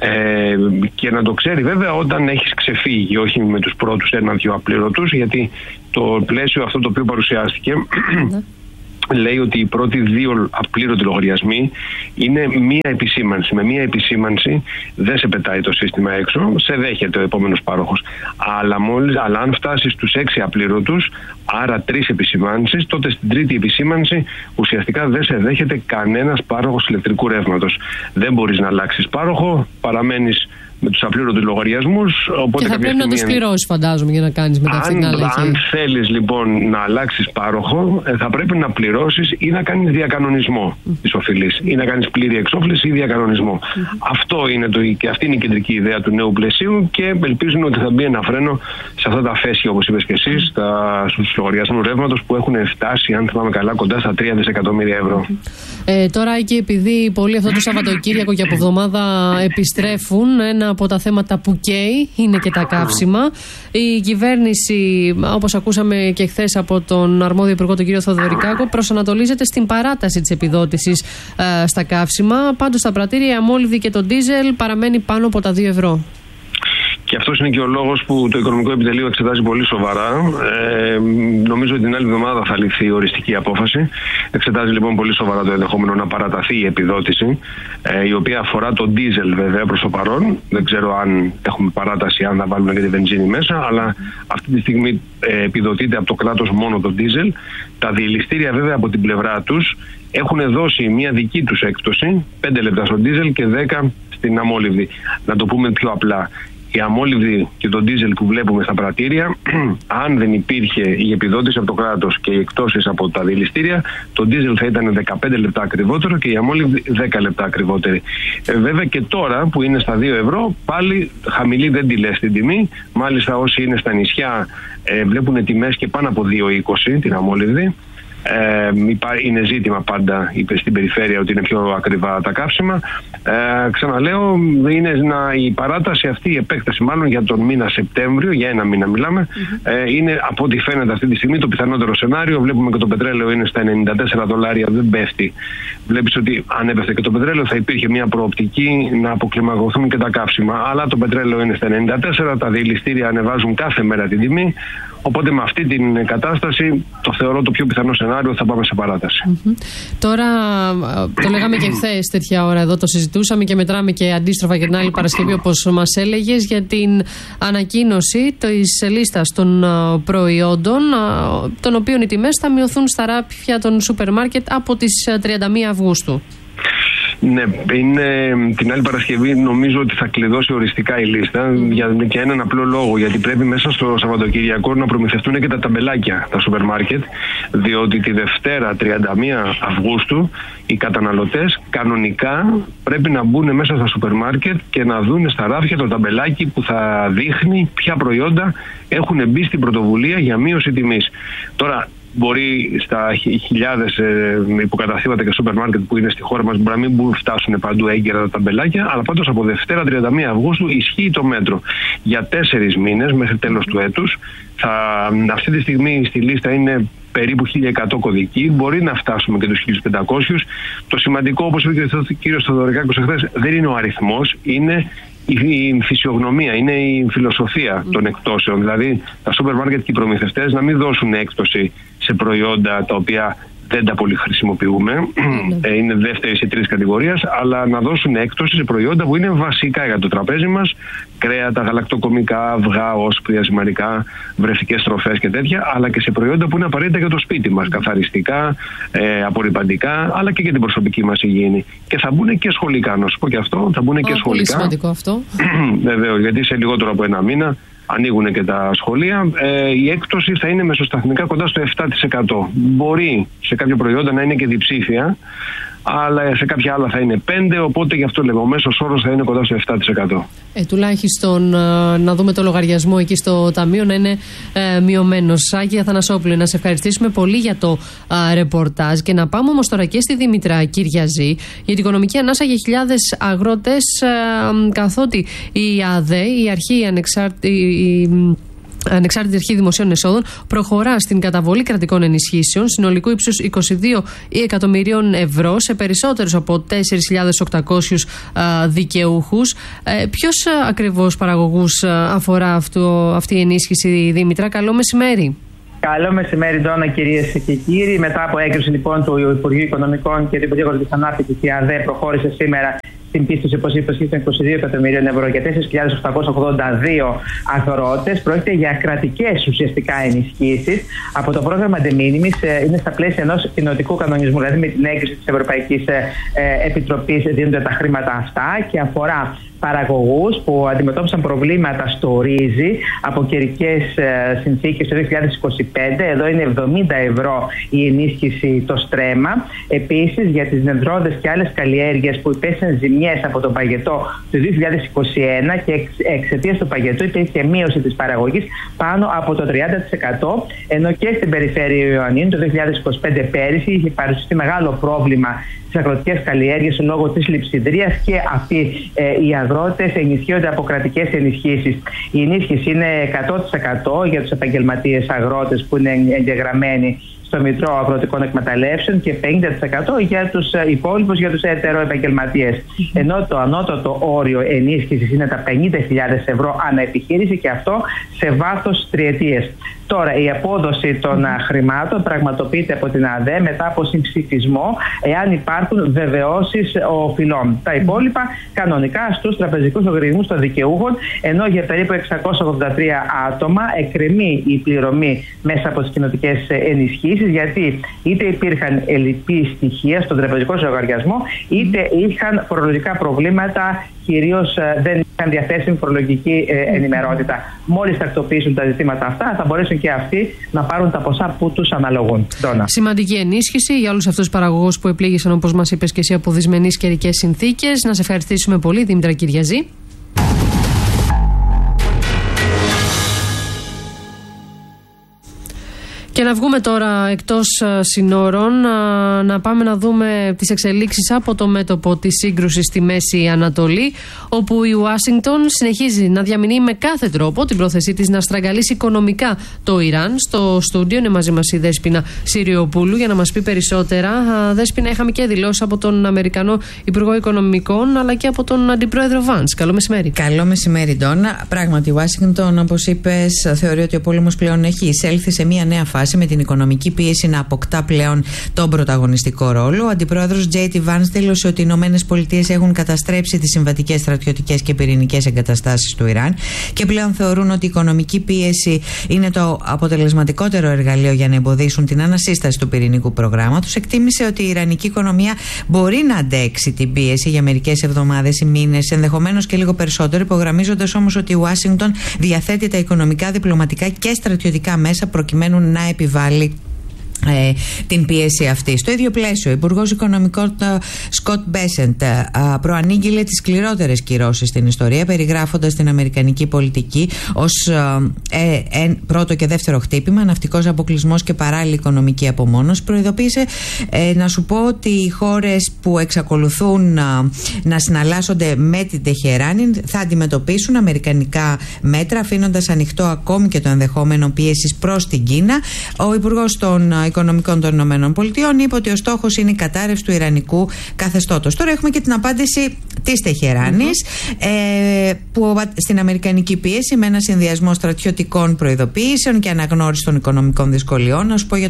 Και να το ξέρει βέβαια όταν έχεις ξεφύγει, όχι με τους πρώτους 1-2 απλήρωτους, γιατί το πλαίσιο αυτό το οποίο παρουσιάστηκε λέει ότι οι πρώτοι 2 απλήρωτοι λογαριασμοί είναι μία επισήμανση. Με μία επισήμανση δεν σε πετάει το σύστημα έξω, σε δέχεται ο επόμενος πάροχος. Αλλά αν φτάσεις στους 6 απλήρωτους, άρα 3 επισημάνσεις, τότε στην τρίτη επισήμανση ουσιαστικά δεν σε δέχεται κανένας πάροχος ηλεκτρικού ρεύματος. Δεν μπορείς να αλλάξεις πάροχο, παραμένεις με τους απλήρωτους λογαριασμούς. Και θα πρέπει να τους πληρώσεις, φαντάζομαι, για να κάνεις μετά αυτή την αλλαγή. Αν θέλεις λοιπόν να αλλάξεις πάροχο, θα πρέπει να πληρώσεις ή να κάνεις διακανονισμό της οφειλής, ή να κάνεις πλήρη εξόφληση ή διακανονισμό. Αυτό είναι και αυτή είναι η κεντρική ιδέα του νέου πλαισίου, και ελπίζουν ότι θα μπει ένα φρένο σε αυτά τα φέσια, όπως είπες και εσύ, στους λογαριασμούς ρεύματος που έχουν φτάσει, αν θυμάμαι καλά, κοντά στα 3 δισεκατομμύρια ευρώ. Τώρα, και επειδή πολλοί αυτό το Σαββατοκύριακο και από εβδομάδα επιστρέφουν, ένα από τα θέματα που καίει είναι και τα καύσιμα. Η κυβέρνηση, όπως ακούσαμε και χθες από τον αρμόδιο υπουργό, τον κύριο Θοδωρικάκο, προσανατολίζεται στην παράταση της επιδότησης στα καύσιμα. Πάντως στα πρατήρια η αμόλυβδη και το ντίζελ παραμένει πάνω από τα 2 ευρώ. Και αυτός είναι και ο λόγος που το Οικονομικό Επιτελείο εξετάζει πολύ σοβαρά. Νομίζω ότι την άλλη εβδομάδα θα ληφθεί η οριστική απόφαση. Εξετάζει λοιπόν πολύ σοβαρά το ενδεχόμενο να παραταθεί η επιδότηση, η οποία αφορά το ντίζελ βέβαια προς το παρόν. Δεν ξέρω αν έχουμε παράταση, αν θα βάλουμε και τη βενζίνη μέσα, αλλά αυτή τη στιγμή επιδοτείται από το κράτος μόνο το ντίζελ. Τα διελιστήρια βέβαια από την πλευρά τους έχουν δώσει μια δική τους έκπτωση, 5 λεπτά στο ντίζελ και 10 στην αμόλυβδη. Να το πούμε πιο απλά. Η αμόλυβδη και το ντίζελ που βλέπουμε στα πρατήρια, αν δεν υπήρχε η επιδότηση από το κράτος και οι εκτόσεις από τα διελιστήρια, το ντίζελ θα ήταν 15 λεπτά ακριβότερο και η αμόλυβδη 10 λεπτά ακριβότερη. Βέβαια και τώρα που είναι στα 2 ευρώ, πάλι χαμηλή δεν τη λες την τιμή. Μάλιστα όσοι είναι στα νησιά βλέπουν τιμές και πάνω από 2,20 την αμόλυβδη. Είναι ζήτημα πάντα στην περιφέρεια ότι είναι πιο ακριβά τα καύσιμα. Ξαναλέω, είναι η παράταση αυτή, η επέκταση μάλλον για τον μήνα Σεπτέμβριο, για 1 μήνα μιλάμε, είναι από ό,τι φαίνεται αυτή τη στιγμή το πιθανότερο σενάριο. Βλέπουμε και το πετρέλαιο είναι στα $94, δεν πέφτει. Βλέπεις ότι αν έπεφτε και το πετρέλαιο θα υπήρχε μια προοπτική να αποκλιμακωθούν και τα καύσιμα. Αλλά το πετρέλαιο είναι στα 94, τα διελιστήρια ανεβάζουν κάθε μέρα την τιμή. Οπότε με αυτή την κατάσταση το θεωρώ το πιο πιθανό σενάριο, θα πάμε σε παράταση. Τώρα, το λέγαμε και χθες τέτοια ώρα εδώ, το συζητούσαμε και μετράμε και αντίστροφα για την άλλη Παρασκευή, όπως μας έλεγες, για την ανακοίνωση της λίστας των προϊόντων, των οποίων οι τιμές θα μειωθούν στα ράφια των σούπερ μάρκετ από τις 31 Αυγούστου. Ναι, είναι την άλλη Παρασκευή νομίζω ότι θα κλειδώσει οριστικά η λίστα για έναν απλό λόγο, γιατί πρέπει μέσα στο Σαββατοκυριακό να προμηθευτούν και τα ταμπελάκια τα σούπερ μάρκετ, διότι τη Δευτέρα 31 Αυγούστου οι καταναλωτές κανονικά πρέπει να μπουν μέσα στα σούπερ μάρκετ και να δουν στα ράφια το ταμπελάκι που θα δείχνει ποια προϊόντα έχουν μπει στην πρωτοβουλία για μείωση τιμής. Τώρα, μπορεί στα χιλιάδες υποκαταστήματα και σούπερ μάρκετ που είναι στη χώρα μας μπορεί να μην φτάσουν παντού έγκαιρα τα ταμπελάκια, αλλά πάντως από Δευτέρα 31 Αυγούστου ισχύει το μέτρο. Για 4 μήνες μέχρι τέλος του έτους, αυτή τη στιγμή στη λίστα είναι περίπου 1.100 κωδικοί, μπορεί να φτάσουμε και τους 1.500. Το σημαντικό, όπως είπε και ο κύριος Θοδωρικάκος εχθές, δεν είναι ο αριθμός, είναι η φυσιογνωμία, είναι η φιλοσοφία των εκτόσεων. Δηλαδή τα σούπερ μάρκετ και οι προμηθευτές να μην δώσουν έκπτωση σε προϊόντα τα οποία δεν τα πολύ χρησιμοποιούμε, είναι δεύτερης ή τρίτης κατηγορίας, αλλά να δώσουν έκπτωση σε προϊόντα που είναι βασικά για το τραπέζι μας, κρέατα, γαλακτοκομικά, αυγά, όσπρια, ζυμαρικά, βρεφικές τροφές και τέτοια, αλλά και σε προϊόντα που είναι απαραίτητα για το σπίτι μας, καθαριστικά, απορρυπαντικά, αλλά και για την προσωπική μας υγιεινή. Και θα μπουν και σχολικά, να σου πω και αυτό, θα μπουν και σχολικά. Πολύ σημαντικό αυτό. Βεβαίως, γιατί σε λιγότερο από 1 μήνα ανοίγουν και τα σχολεία. Η έκπτωση θα είναι μεσοσταθμικά κοντά στο 7%. Μπορεί σε κάποια προϊόντα να είναι και διψήφια, αλλά σε κάποια άλλα θα είναι 5%. Οπότε γι' αυτό λέμε, ο μέσος όρος θα είναι κοντά στο 7%. Τουλάχιστον να δούμε το λογαριασμό εκεί στο ταμείο να είναι μειωμένος. Άκη Αθανασόπουλε, να σε ευχαριστήσουμε πολύ για το ρεπορτάζ και να πάμε όμως τώρα και στη Δήμητρα Κυριαζή για την οικονομική ανάσα για χιλιάδες αγρότες, καθότι η ΑΔΕ, η Ανεξάρτητη Αρχή Δημοσίων Εσόδων, προχωρά στην καταβολή κρατικών ενισχύσεων συνολικού ύψους 22 εκατομμυρίων ευρώ σε περισσότερους από 4.800 δικαιούχους. Ποιος ακριβώς παραγωγούς αφορά αυτή η ενίσχυση, Δήμητρα? Καλό μεσημέρι. Καλό μεσημέρι, Ντόνα, κυρίες και κύριοι. Μετά από έγκριση λοιπόν του Υπουργείου Οικονομικών και του Υπουργείου Αγροτικής Ανάπτυξης, η ΑΔΕ προχώρησε σήμερα στην πίστοση, όπως είπε, των 22 εκατομμυρίων ευρώ για 4.882 αγρότες. Πρόκειται για κρατικές ουσιαστικά ενισχύσεις από το πρόγραμμα De Minimis. Είναι στα πλαίσια ενός κοινοτικού κανονισμού, δηλαδή με την έγκριση της Ευρωπαϊκής Επιτροπής δίνονται τα χρήματα αυτά και αφορά παραγωγούς που αντιμετώπισαν προβλήματα στο ρύζι από καιρικές συνθήκες το 2025. Εδώ είναι 70 ευρώ η ενίσχυση το στρέμμα. Επίσης για τις νεδρόδες και άλλες καλλιέργειες που υπέστησαν ζημιές από τον παγετό το 2021 και εξαιτίας του παγετού υπήρχε μείωση της παραγωγής πάνω από το 30%, ενώ και στην περιφέρεια Ιωαννίνου το 2025 πέρυσι είχε παρουσιαστεί μεγάλο πρόβλημα στις αγροτικές καλλιέργειες λόγω της λειψιδρίας και αυτοί οι αγρότες ενισχύονται από κρατικές ενισχύσεις. Η ενίσχυση είναι 100% για τους επαγγελματίες αγρότες που είναι εγγεγραμμένοι στο Μητρό Αγροτικών Εκμεταλλεύσεων και 50% για τους υπόλοιπους, για τους ετεροεπαγγελματίες. Ενώ το ανώτατο όριο ενίσχυσης είναι τα 50.000 ευρώ ανά επιχείρηση και αυτό σε βάθος τριετίες. Τώρα, η απόδοση των χρημάτων πραγματοποιείται από την ΑΔΕ μετά από συμψηφισμό, εάν υπάρχουν βεβαιώσεις οφειλών. Τα υπόλοιπα κανονικά στους τραπεζικούς λογαριασμούς των δικαιούχων, ενώ για περίπου 683 άτομα εκκρεμεί η πληρωμή μέσα από τις κοινοτικές ενισχύσεις, γιατί είτε υπήρχαν ελλειπή στοιχεία στον τραπεζικό λογαριασμό, είτε είχαν φορολογικά προβλήματα, κυρίως δεν είχαν διαθέσιμη φορολογική ενημερότητα. Μόλις τακτοποιήσουν τα ζητήματα αυτά, θα μπορέσουν και αυτοί να πάρουν τα ποσά που τους αναλογούν. Σημαντική ενίσχυση για όλους αυτούς τους παραγωγούς που επλήγησαν, όπως μας είπες και εσύ, από δυσμενείς καιρικές συνθήκες. Να σε ευχαριστήσουμε πολύ, Δήμητρα Κυριαζή. Και να βγούμε τώρα εκτός συνόρων, να πάμε να δούμε τις εξελίξεις από το μέτωπο της σύγκρουσης στη Μέση Ανατολή, όπου η Ουάσιγκτον συνεχίζει να διαμηνύει με κάθε τρόπο την πρόθεσή της να στραγγαλίσει οικονομικά το Ιράν. Στο στούντιο είναι μαζί μας η Δέσποινα Συριοπούλου για να μας πει περισσότερα. Δέσποινα, είχαμε και δηλώσεις από τον Αμερικανό Υπουργό Οικονομικών αλλά και από τον Αντιπρόεδρο Βάνς. Καλό μεσημέρι. Καλό μεσημέρι, Ντόνα. Πράγματι, η Ουάσιγκτον, όπως είπες, θεωρεί ότι ο πόλεμος πλέον έχει εισέλθει σε μια νέα φάση, με την οικονομική πίεση να αποκτά πλέον τον πρωταγωνιστικό ρόλο. Ο αντιπρόεδρος J.D. Vance δήλωσε ότι οι ΗΠΑ έχουν καταστρέψει τις συμβατικές, στρατιωτικές και πυρηνικές εγκαταστάσεις του Ιράν και πλέον θεωρούν ότι η οικονομική πίεση είναι το αποτελεσματικότερο εργαλείο για να εμποδίσουν την ανασύσταση του πυρηνικού προγράμματος. Εκτίμησε ότι η ιρανική οικονομία μπορεί να αντέξει την πίεση για μερικές εβδομάδες ή μήνες, ενδεχομένως και λίγο περισσότερο, υπογραμμίζοντας όμως ότι η Ουάσιγκτον διαθέτει τα οικονομικά, διπλωματικά και στρατιωτικά μέσα προκειμένου να επιβάλλει την πίεση αυτή. Στο ίδιο πλαίσιο, ο Υπουργός Οικονομικών Σκοτ Μπέσεντ προανήγγειλε τις σκληρότερες κυρώσεις στην ιστορία, περιγράφοντας την αμερικανική πολιτική ως πρώτο και δεύτερο χτύπημα, ναυτικός αποκλεισμός και παράλληλη οικονομική απομόνωση. Προειδοποίησε να σου πω ότι οι χώρες που εξακολουθούν να συναλλάσσονται με την Τεχεράνη θα αντιμετωπίσουν αμερικανικά μέτρα, αφήνοντας ανοιχτό ακόμη και το ενδεχόμενο πίεσης προς την Κίνα. Ο Υπουργός των Οικονομικών των ΗΠΑ είπε ότι ο στόχος είναι η κατάρρευση του ιρανικού καθεστώτος. Τώρα έχουμε και την απάντηση της Τεχεράνης που στην αμερικανική πίεση με ένα συνδυασμό στρατιωτικών προειδοποιήσεων και αναγνώριση των οικονομικών δυσκολιών. Να σου πω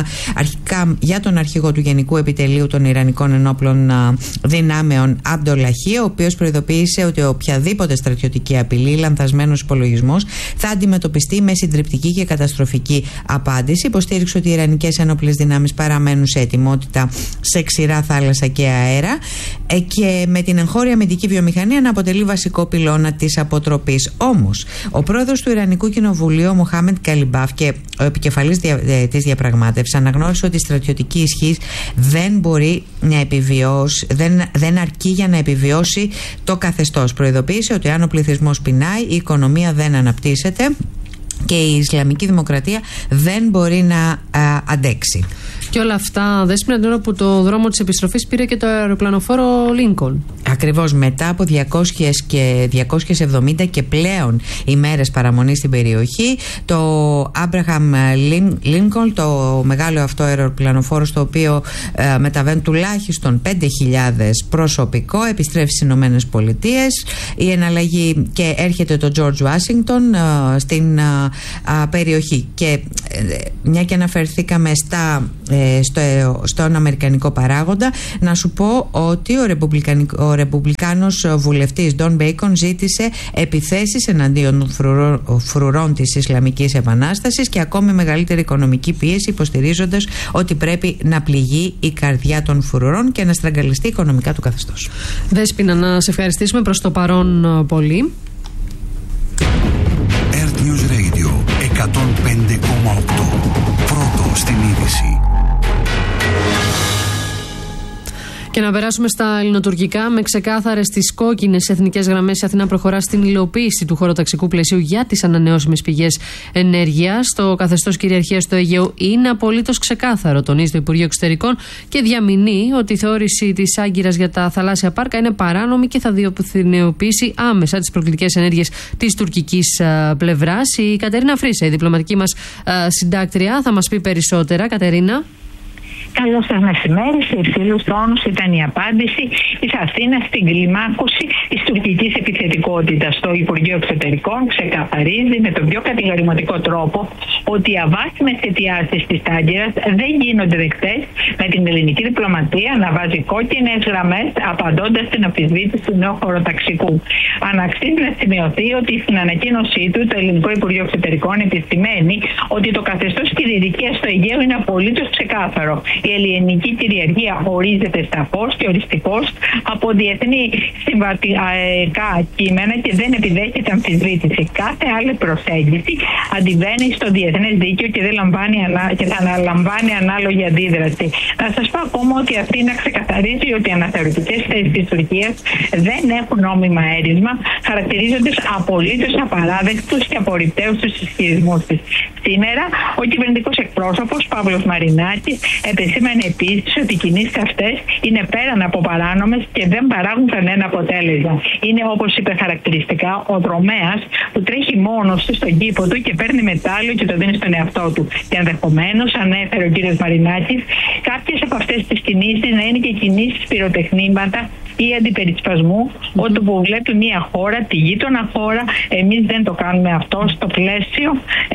για τον αρχηγό του Γενικού Επιτελείου των Ιρανικών Ενόπλων Δυνάμεων, Αμπντολαχή, ο οποίος προειδοποίησε ότι οποιαδήποτε στρατιωτική απειλή, λανθασμένος υπολογισμός, θα αντιμετωπιστεί με συντριπτική και καταστροφική απάντηση. Υποστήριξε ότι οι Ιρανικές ενόπλες δυνάμεις παραμένουν σε ετοιμότητα σε ξηρά, θάλασσα και αέρα και με την εγχώρια αμυντική βιομηχανία να αποτελεί βασικό πυλώνα της αποτροπής. Όμως, ο πρόεδρος του Ιρανικού Κοινοβουλίου, ο Μοχάμεντ Καλιμπάφ, και ο επικεφαλής της διαπραγμάτευσης, αναγνώρισε ότι η στρατιωτική ισχύ δεν μπορεί να επιβιώσει, δεν αρκεί για να επιβιώσει το καθεστώς. Προειδοποίησε ότι αν ο πληθυσμός πεινάει, η οικονομία δεν αναπτύσσεται και η Ισλαμική Δημοκρατία δεν μπορεί να αντέξει. Και όλα αυτά δέσποινα την ώρα που το δρόμο της επιστροφής πήρε και το αεροπλανοφόρο Λίνκολν. Ακριβώς, μετά από 270 και πλέον ημέρες παραμονή στην περιοχή, το Άμπραχαμ Λίνκολν, το μεγάλο αυτό αεροπλανοφόρο στο οποίο μεταβαίνουν τουλάχιστον 5.000 προσωπικό, επιστρέφει στις Ηνωμένες Πολιτείες. Η εναλλαγή, και έρχεται το George Washington στην περιοχή. Και μια και αναφερθήκαμε στον αμερικανικό παράγοντα, να σου πω ότι ο ρεπουμπλικάνος βουλευτής Don Bacon ζήτησε επιθέσεις εναντίον των φρουρών της Ισλαμικής Επανάστασης και ακόμη μεγαλύτερη οικονομική πίεση, υποστηρίζοντας ότι πρέπει να πληγεί η καρδιά των φρουρών και να στραγγαλιστεί οικονομικά του καθεστώς. Δέσποινα, να σε ευχαριστήσουμε προς το παρόν πολύ. Earth News Radio 105,8. Πρώτο στην είδηση. Και να περάσουμε στα ελληνοτουρκικά. Με ξεκάθαρες τις κόκκινες εθνικές γραμμές, η Αθήνα προχωρά στην υλοποίηση του χωροταξικού πλαισίου για τις ανανεώσιμες πηγές ενέργειας. Το καθεστώς κυριαρχίας του Αιγαίου είναι απολύτως ξεκάθαρο, τονίζει το Υπουργείο Εξωτερικών, και διαμηνύει ότι η θεώρηση της Άγκυρας για τα θαλάσσια πάρκα είναι παράνομη και θα διοποιήσει άμεσα τις προκλητικές ενέργειες της τουρκικής πλευράς. Η Κατερίνα Φρίσα, η διπλωματική μας συντάκτρια, θα μας πει περισσότερα. Κατερίνα. Καλό σας μεσημέρι. Σε υψηλούς τόνους ήταν η απάντηση της Αθήνας στην κλιμάκωση της τουρκικής επιθετικότητας. Το Υπουργείο Εξωτερικών ξεκαθαρίζει με τον πιο κατηγορηματικό τρόπο ότι οι αβάσιμες αιτιάσεις της Άγκυρας δεν γίνονται δεκτές, με την ελληνική διπλωματία να βάζει κόκκινες γραμμές απαντώντας στην αμφισβήτηση του νέου χωροταξικού. Αναξίζει να σημειωθεί ότι στην ανακοίνωσή του το Ελληνικό Υπουργείο Εξωτερικών επισημαίνει ότι το καθεστώς κυριαρχίας στο Αιγαίο είναι απολύτως ξεκάθαρο. Η ελληνική κυριαρχία ορίζεται σαφώς και οριστικώς από διεθνή συμβατικά κείμενα και δεν επιδέχεται αμφισβήτηση. Κάθε άλλη προσέγγιση αντιβαίνει στο διεθνές δίκαιο και θα αναλαμβάνει ανάλογη αντίδραση. Να σας πω ακόμα ότι η Αθήνα ξεκαθαρίζει ότι οι αναθεωρητικές θέσεις της Τουρκίας δεν έχουν νόμιμα έρισμα, χαρακτηρίζοντας απολύτως απαράδεκτους και απορριπταίους τους ισχυρισμούς της. Σήμερα, ο κυβερνητικός εκπρόσωπος Παύλος Μαρινάκης επεσήμανε επίσης ότι οι κινήσεις αυτές είναι πέραν από παράνομες και δεν παράγουν κανένα αποτέλεσμα. Είναι, όπως είπε χαρακτηριστικά, ο δρομέας που τρέχει μόνος του στον κήπο του και παίρνει μετάλλιο και το δίνει στον εαυτό του. Και ενδεχομένως, ανέφερε ο κύριος Μαρινάκης, κάποιες από αυτές τις κινήσεις να είναι και κινήσεις πυροτεχνήματα ή αντιπερισπασμού, όπου βλέπει μια χώρα, τη γείτονα χώρα, εμείς δεν το κάνουμε αυτό, στο πλαίσιο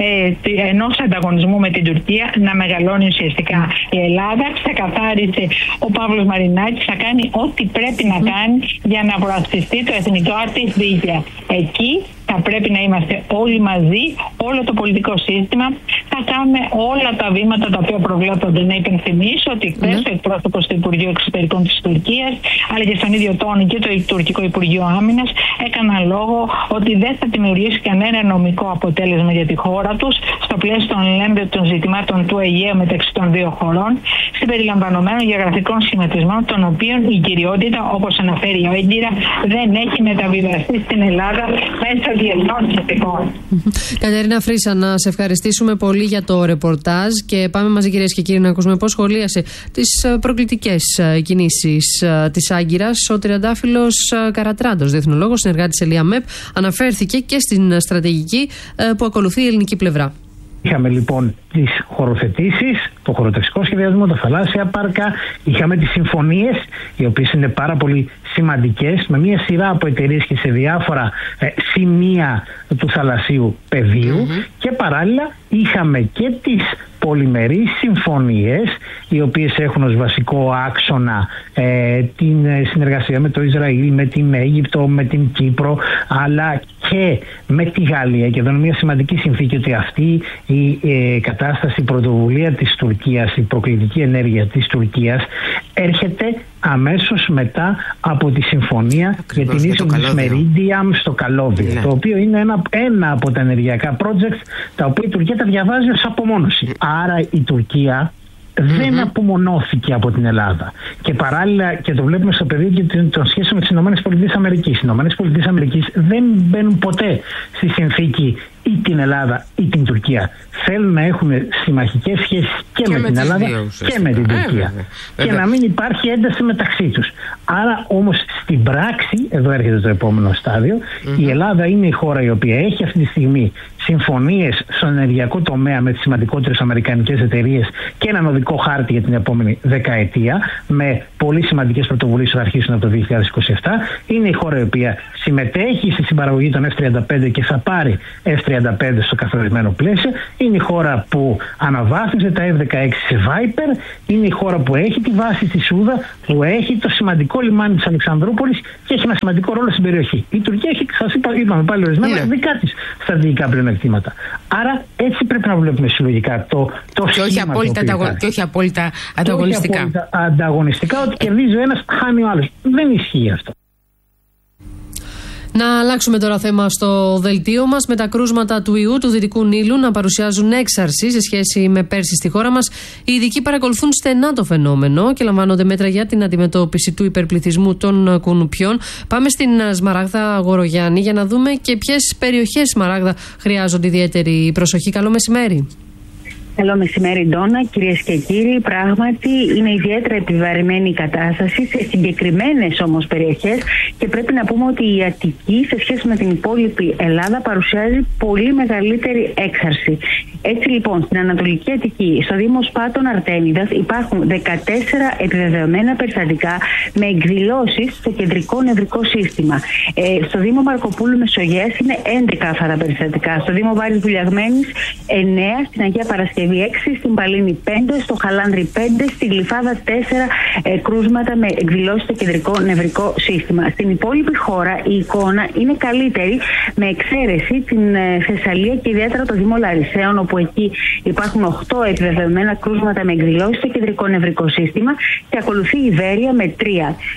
ενός ανταγωνισμού με την Τουρκία να μεγαλώνει ουσιαστικά. Η Ελλάδα ξεκαθάρισε, ο Παύλος Μαρινάκης θα κάνει ό,τι πρέπει να κάνει για να προασπιστεί το εθνικό της δίκαια. Εκεί θα πρέπει να είμαστε όλοι μαζί, όλο το πολιτικό σύστημα. Θα κάνουμε όλα τα βήματα τα οποία προβλέπονται. Να υπενθυμίσω ότι χθες ο εκπρόσωπος του Υπουργείου Εξωτερικών της Τουρκίας, αλλά και στον ίδιο τόνο και το Τουρκικό Υπουργείο Άμυνας, έκαναν λόγο ότι δεν θα δημιουργήσει κανένα νομικό αποτέλεσμα για τη χώρα τους στο πλαίσιο των ζητημάτων του Αιγαίου μεταξύ των δύο χωρών, συμπεριλαμβανομένων γεωγραφικών σχηματισμών, των οποίων η κυριότητα, όπως αναφέρει ο Άγκυρα, δεν έχει μεταβιβαστεί στην Ελλάδα μέσα διεθνών συνθηκών. Κατερίνα Φρίσα, να σε ευχαριστήσουμε πολύ για το ρεπορτάζ και πάμε μαζί, κυρίες και κύριοι, να ακούσουμε πώς σχολίασε τις προκλητικές κινήσεις της Άγκυρας. Ο τριαντάφυλλος Καρατράντος, διεθνολόγος, συνεργάτης Ελία ΜΕΠ, αναφέρθηκε και στην στρατηγική που ακολουθεί η ελληνική πλευρά. Είχαμε λοιπόν τις χωροθετήσεις, το χωροταξικό σχεδιασμό, τα θαλάσσια πάρκα, είχαμε τις συμφωνίες, οι οποίες είναι πάρα πολύ σημαντικές, με μια σειρά από εταιρείες και σε διάφορα σημεία του θαλασσίου πεδίου, και παράλληλα είχαμε και τις πολυμερείς συμφωνίες, οι οποίες έχουν ως βασικό άξονα την συνεργασία με το Ισραήλ, με την Αίγυπτο, με την Κύπρο, αλλά και με τη Γαλλία, και εδώ είναι μια σημαντική συνθήκη ότι αυτή η κατάσταση, η πρωτοβουλία της Τουρκίας, η προκλητική ενέργεια της Τουρκίας έρχεται αμέσως μετά από τη συμφωνία για την είσοδο της Μερίντιαμ στο καλώδιο, το οποίο είναι ένα από τα ενεργειακά projects τα οποία η Τουρκία τα διαβάζει ως απομόνωση. Άρα η Τουρκία δεν απομονώθηκε από την Ελλάδα. Και παράλληλα, και το βλέπουμε στο πεδίο και των σχέσεων με τις ΗΠΑ. Οι ΗΠΑ δεν μπαίνουν ποτέ στη συνθήκη ή την Ελλάδα ή την Τουρκία. Θέλουν να έχουν συμμαχικές σχέσεις και με την Ελλάδα και με την Τουρκία. Και να μην υπάρχει ένταση μεταξύ τους. Άρα όμως στην πράξη, εδώ έρχεται το επόμενο στάδιο, η Ελλάδα είναι η χώρα η οποία έχει αυτή τη στιγμή συμφωνίες στον ενεργειακό τομέα με τις σημαντικότερες αμερικανικές εταιρείες και έναν οδικό χάρτη για την επόμενη δεκαετία, με πολύ σημαντικές πρωτοβουλίες που θα αρχίσουν από το 2027. Είναι η χώρα η οποία συμμετέχει στη συμπαραγωγή των F-35 και θα πάρει F-35 στο καθορισμένο πλαίσιο. Είναι η χώρα που αναβάθμισε τα F-16 σε Viper. Είναι η χώρα που έχει τη βάση στη Σούδα, που έχει το σημαντικό λιμάνι της Αλεξανδρούπολης και έχει ένα σημαντικό ρόλο στην περιοχή. Η Τουρκία έχει, σας είπαμε πάλι ορισμένα, δικά της στρατηγικά πλεονεκτήματα. Άρα έτσι πρέπει να βλέπουμε συλλογικά το και όχι απόλυτα ανταγωνιστικά. Όχι απόλυτα ανταγωνιστικά, ότι κερδίζει ο ένας, χάνει ο άλλος. Δεν ισχύει αυτό. Να αλλάξουμε τώρα θέμα στο δελτίο μας, με τα κρούσματα του ιού του Δυτικού Νείλου να παρουσιάζουν έξαρση σε σχέση με πέρσι στη χώρα μας. Οι ειδικοί παρακολουθούν στενά το φαινόμενο και λαμβάνονται μέτρα για την αντιμετώπιση του υπερπληθυσμού των κουνουπιών. Πάμε στην Σμαράγδα Γορογιάννη για να δούμε και ποιες περιοχές, Σμαράγδα, χρειάζονται ιδιαίτερη προσοχή. Καλό μεσημέρι. Καλό μεσημέρι, Ντόνα. Κυρίες και κύριοι, πράγματι είναι ιδιαίτερα επιβαρημένη η κατάσταση σε συγκεκριμένες όμως περιοχές και πρέπει να πούμε ότι η Αττική σε σχέση με την υπόλοιπη Ελλάδα παρουσιάζει πολύ μεγαλύτερη έξαρση. Έτσι λοιπόν, στην Ανατολική Αττική, στο Δήμο Σπάτων Αρτέμιδας, υπάρχουν 14 επιβεβαιωμένα περιστατικά με εκδηλώσεις στο κεντρικό νευρικό σύστημα. Στο Δήμο Μαρκοπούλου Μεσογείας είναι 11 αυτά τα περιστατικά. Στο Δήμο Βάρης Βουλιαγμένης 9, στην Αγία Παρασκευή 6, στην Παλίνη 5, στο Χαλάνδρη 5, στη Γλυφάδα 4 κρούσματα με εκδηλώσεις στο κεντρικό νευρικό σύστημα. Στην υπόλοιπη χώρα η εικόνα είναι καλύτερη, με εξαίρεση την Θεσσαλία και ιδιαίτερα το Δήμο Λαρισαίων, όπου εκεί υπάρχουν 8 επιβεβαιωμένα κρούσματα με εκδηλώσεις στο κεντρικό νευρικό σύστημα και ακολουθεί η Ιβέρεια με 3.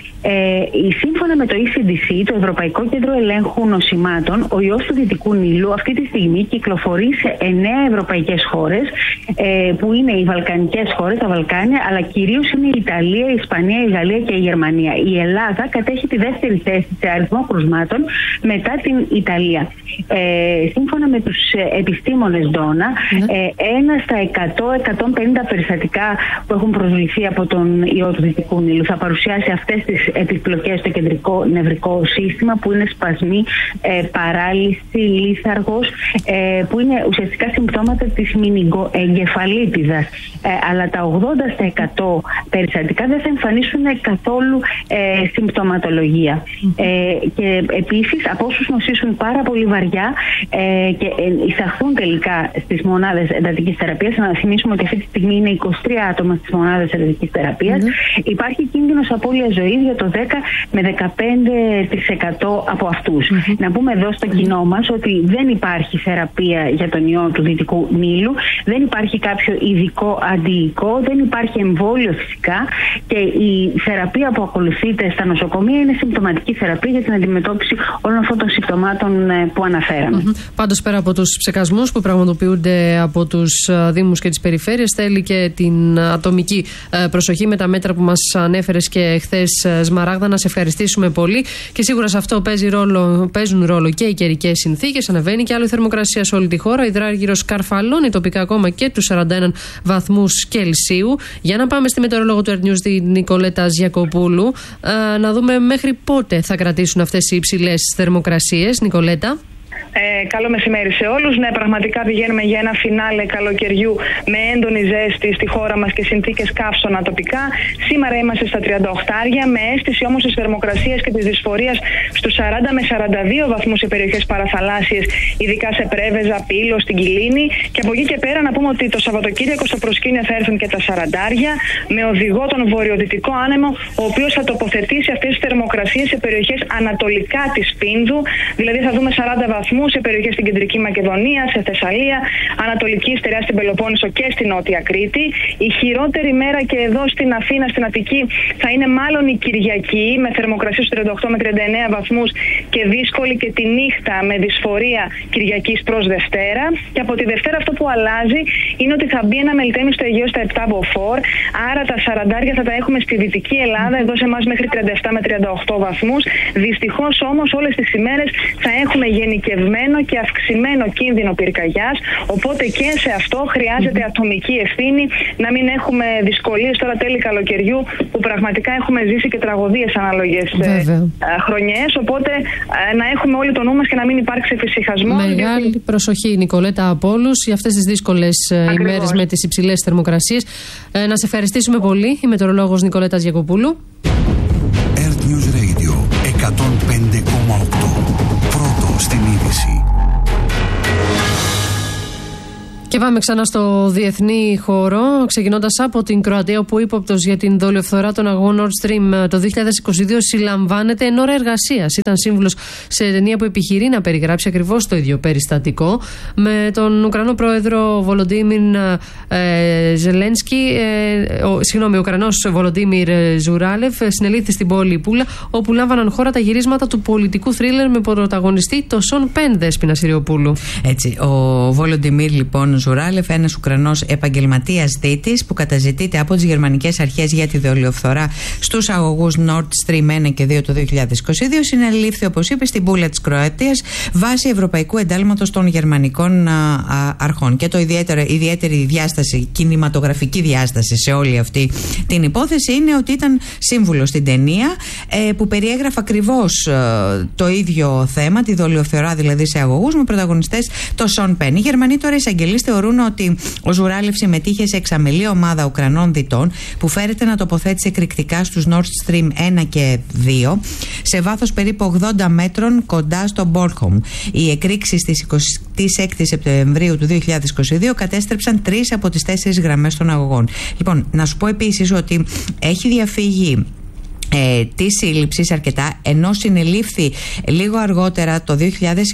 Σύμφωνα με το ECDC, το Ευρωπαϊκό Κέντρο Ελέγχου Νοσημάτων, ο ιός του Δυτικού Νείλου αυτή τη στιγμή κυκλοφορεί σε 9 ευρωπαϊκές χώρες, που είναι οι βαλκανικές χώρες, τα Βαλκάνια, αλλά κυρίως είναι η Ιταλία, η Ισπανία, η Γαλλία και η Γερμανία. Η Ελλάδα κατέχει τη δεύτερη θέση σε αριθμό κρουσμάτων μετά την Ιταλία. Σύμφωνα με τους επιστήμονες, Ντόνα, 1 στα 100-150 περιστατικά που έχουν προσβληθεί από τον ιό του Δυτικού Νείλου θα παρουσιάσει αυτές τις επιπλοκές στο κεντρικό νευρικό σύστημα, που είναι σπασμοί, παράλυση, λίθαργος, που είναι ουσιαστικά συμπτώματα της μηνυγκοεγκεφαλίτιδας. Αλλά τα 80% περιστατικά δεν θα εμφανίσουν καθόλου συμπτωματολογία. Και επίσης, από όσους νοσήσουν πάρα πολύ βαριά και εισαχθούν τελικά στις μονάδες εντατικής θεραπείας, να θυμίσουμε ότι αυτή τη στιγμή είναι 23 άτομα στις μονάδες εντατικής θεραπείας, υπάρχει κίνδυνος απώλειας ζωής για το 10 με 15% από αυτούς. Να πούμε εδώ στο κοινό μας ότι δεν υπάρχει θεραπεία για τον ιό του Δυτικού Νείλου, δεν υπάρχει κάποιο ειδικό αντιϊκό, δεν υπάρχει εμβόλιο φυσικά, και η θεραπεία που ακολουθείται στα νοσοκομεία είναι συμπτωματική θεραπεία για την αντιμετώπιση όλων αυτών των συμπτωμάτων που αναφέραμε. Πάντως, πέρα από τους ψεκασμούς που πραγματοποιούνται από τους Δήμους και τις περιφέρειες, θέλει και την ατομική προσοχή με τα μέτρα που μας ανέφερες και χθες, Σμαράγδα. Να σε ευχαριστήσουμε πολύ. Και σίγουρα σε αυτό παίζουν ρόλο και οι καιρικές συνθήκες. Ανεβαίνει και άλλο η θερμοκρασία σε όλη τη χώρα. Ο υδράργυρος καρφαλώνει τοπικά ακόμα και τους 41 βαθμούς Κελσίου. Για να πάμε στη μετεωρολόγο του Earth News, την Νικολέτα Γιακοπούλου, να δούμε μέχρι πότε θα κρατήσουν αυτές οι υψηλές θερμοκρασίες. Νικολέτα. Καλό μεσημέρι σε όλους. Ναι, πραγματικά πηγαίνουμε για ένα φινάλε καλοκαιριού με έντονη ζέστη στη χώρα μας και συνθήκες καύσωνα τοπικά. Σήμερα είμαστε στα 38, με αίσθηση όμως της θερμοκρασίας και της δυσφορίας στους 40 με 42 βαθμούς σε περιοχές παραθαλάσσιες, ειδικά σε Πρέβεζα, Πύλο, στην Κιλίνη. Και από εκεί και πέρα να πούμε ότι το Σαββατοκύριακο στο προσκήνιο θα έρθουν και τα 40, με οδηγό τον βορειοδυτικό άνεμο, ο οποίος θα τοποθετήσει αυτές τις θερμοκρασίες σε περιοχές ανατολικά της Πίνδου. Δηλαδή θα δούμε 40 βαθμούς σε περιοχές στην Κεντρική Μακεδονία, σε Θεσσαλία, Ανατολική Στερεά στην Πελοπόννησο και στην Νότια Κρήτη. Η χειρότερη μέρα και εδώ στην Αθήνα, στην Αττική, θα είναι μάλλον η Κυριακή, με θερμοκρασίες 38 με 39 βαθμούς και δύσκολη και τη νύχτα με δυσφορία Κυριακής προς Δευτέρα. Και από τη Δευτέρα αυτό που αλλάζει είναι ότι θα μπει ένα μελτέμι στο Αιγαίο στα 7 μποφόρ, άρα τα 40 θα τα έχουμε στη Δυτική Ελλάδα, εδώ σε εμάς μέχρι 37 με 38 βαθμούς. Δυστυχώς όμως όλες τις ημέρες θα έχουμε γενικευμένο και αυξημένο κίνδυνο πυρκαγιάς, οπότε και σε αυτό χρειάζεται ατομική ευθύνη, να μην έχουμε δυσκολίες τώρα τέλη καλοκαιριού που πραγματικά έχουμε ζήσει και τραγωδίες ανάλογες χρονιές, οπότε να έχουμε όλοι το νου μας και να μην υπάρξει εφησυχασμό. Μεγάλη προσοχή, Νικολέτα, από όλους για αυτές τις δύσκολες ημέρες με τις υψηλές θερμοκρασίες. Να σε ευχαριστήσουμε πολύ. Η μετεωρολόγος Νικολέτας Γιακοπούλου. Earth News Radio 105,8. Πρώτο στην είδηση. Και πάμε ξανά στο διεθνή χώρο, ξεκινώντας από την Κροατία, όπου ύποπτος για την δολιοφθορά των αγωγών Nord Stream το 2022 συλλαμβάνεται εν ώρα εργασίας. Ήταν σύμβουλος σε εταιρεία που επιχειρεί να περιγράψει ακριβώς το ίδιο περιστατικό. Με τον Ουκρανό πρόεδρο Βολοντίμιρ Ζελένσκι, ο Ουκρανός Βολοντίμιρ Ζουράλεφ συνελήφθη στην πόλη Πούλα, όπου λάμβαναν χώρα τα γυρίσματα του πολιτικού θρίλερ με πρωταγωνιστή το Σον Πεν, Δέσποινα Συριοπούλου. Έτσι, ο Βολοντίμιρ λοιπόν Ζουράλεφ, ένας Ουκρανός επαγγελματίας δίτης που καταζητείται από τις γερμανικές αρχές για τη δολιοφθορά στους αγωγούς Nord Stream 1 και 2 το 2022, συνελήφθη, όπως είπε, στην Πούλα της Κροατίας βάσει ευρωπαϊκού εντάλματος των γερμανικών αρχών. Και το ιδιαίτερη διάσταση, κινηματογραφική διάσταση σε όλη αυτή την υπόθεση είναι ότι ήταν σύμβουλος στην ταινία που περιέγραφε ακριβώς το ίδιο θέμα, τη δολιοφθορά δηλαδή σε αγωγούς, με πρωταγωνιστές το Σον Πεν. Οι Γερμανοί τώρα εισαγγελείς θεωρούν ότι ο Ζουράλεφ συμμετείχε σε εξαμελή ομάδα Ουκρανών διτών που φέρεται να τοποθέτησε εκρηκτικά στους Nord Stream 1 και 2 σε βάθος περίπου 80 μέτρων κοντά στο Μπόρχομ. Οι εκρήξεις της 26 Σεπτεμβρίου του 2022 κατέστρεψαν 3 από τις 4 γραμμές των αγωγών. Λοιπόν, να σου πω επίσης ότι έχει διαφύγει τη σύλληψης αρκετά, ενώ συνελήφθη λίγο αργότερα το 2024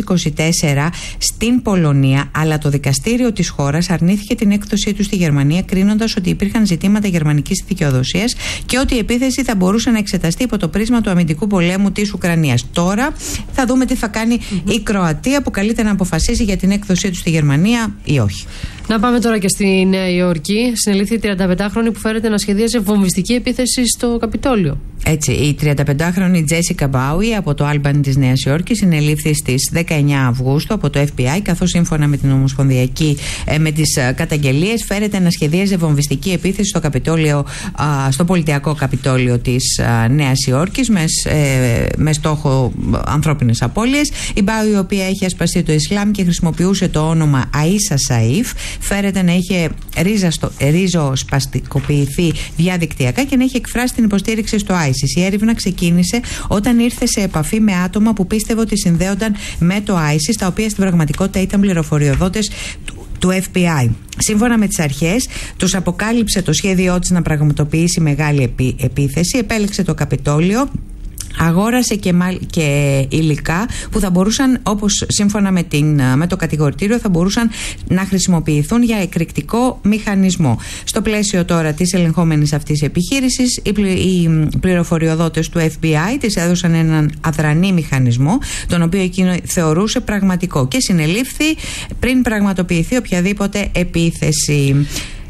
στην Πολωνία, αλλά το δικαστήριο της χώρας αρνήθηκε την έκδοσή του στη Γερμανία, κρίνοντας ότι υπήρχαν ζητήματα γερμανικής δικαιοδοσίας και ότι η επίθεση θα μπορούσε να εξεταστεί υπό το πρίσμα του αμυντικού πολέμου της Ουκρανίας. Τώρα θα δούμε τι θα κάνει η Κροατία, που καλείται να αποφασίσει για την έκδοσή του στη Γερμανία ή όχι. Να πάμε τώρα και στη Νέα Υόρκη. Συνελήφθη 35χρονη που φέρεται να σχεδίασε βομβιστική επίθεση στο Καπιτόλιο. Έτσι, η 35χρονη Τζέσικα Μπάουι από το Άλμπαν της Νέας Υόρκης συνελήφθη στις 19 Αυγούστου από το FBI, καθώς σύμφωνα με την Ομοσπονδιακή με τις καταγγελίες φέρεται να σχεδίαζε βομβιστική επίθεση στο Καπιτόλιο, στο πολιτιακό Καπιτόλιο της Νέας Υόρκης με στόχο ανθρώπινες απώλειες. Η Μπάουι, η οποία έχει ασπαστεί το Ισλάμ και χρησιμοποιούσε το όνομα Αΐσα Σαΐφ, φέρεται να είχε ριζοσπαστικοποιηθεί διαδικτυακά και να έχει εκφράσει την υποστήριξη στο ISIS. Η έρευνα ξεκίνησε όταν ήρθε σε επαφή με άτομα που πίστευε ότι συνδέονταν με το ISIS, τα οποία στην πραγματικότητα ήταν πληροφοριοδότες του FBI. Σύμφωνα με τις αρχές, τους αποκάλυψε το σχέδιό της να πραγματοποιήσει μεγάλη επίθεση, επέλεξε το Καπιτόλιο, αγόρασε και υλικά που θα μπορούσαν, όπως σύμφωνα με το κατηγορητήριο, θα μπορούσαν να χρησιμοποιηθούν για εκρηκτικό μηχανισμό. Στο πλαίσιο τώρα της ελεγχόμενης αυτής επιχείρησης, οι πληροφοριοδότες του FBI της έδωσαν έναν αδρανή μηχανισμό, τον οποίο εκείνο θεωρούσε πραγματικό, και συνελήφθη πριν πραγματοποιηθεί οποιαδήποτε επίθεση.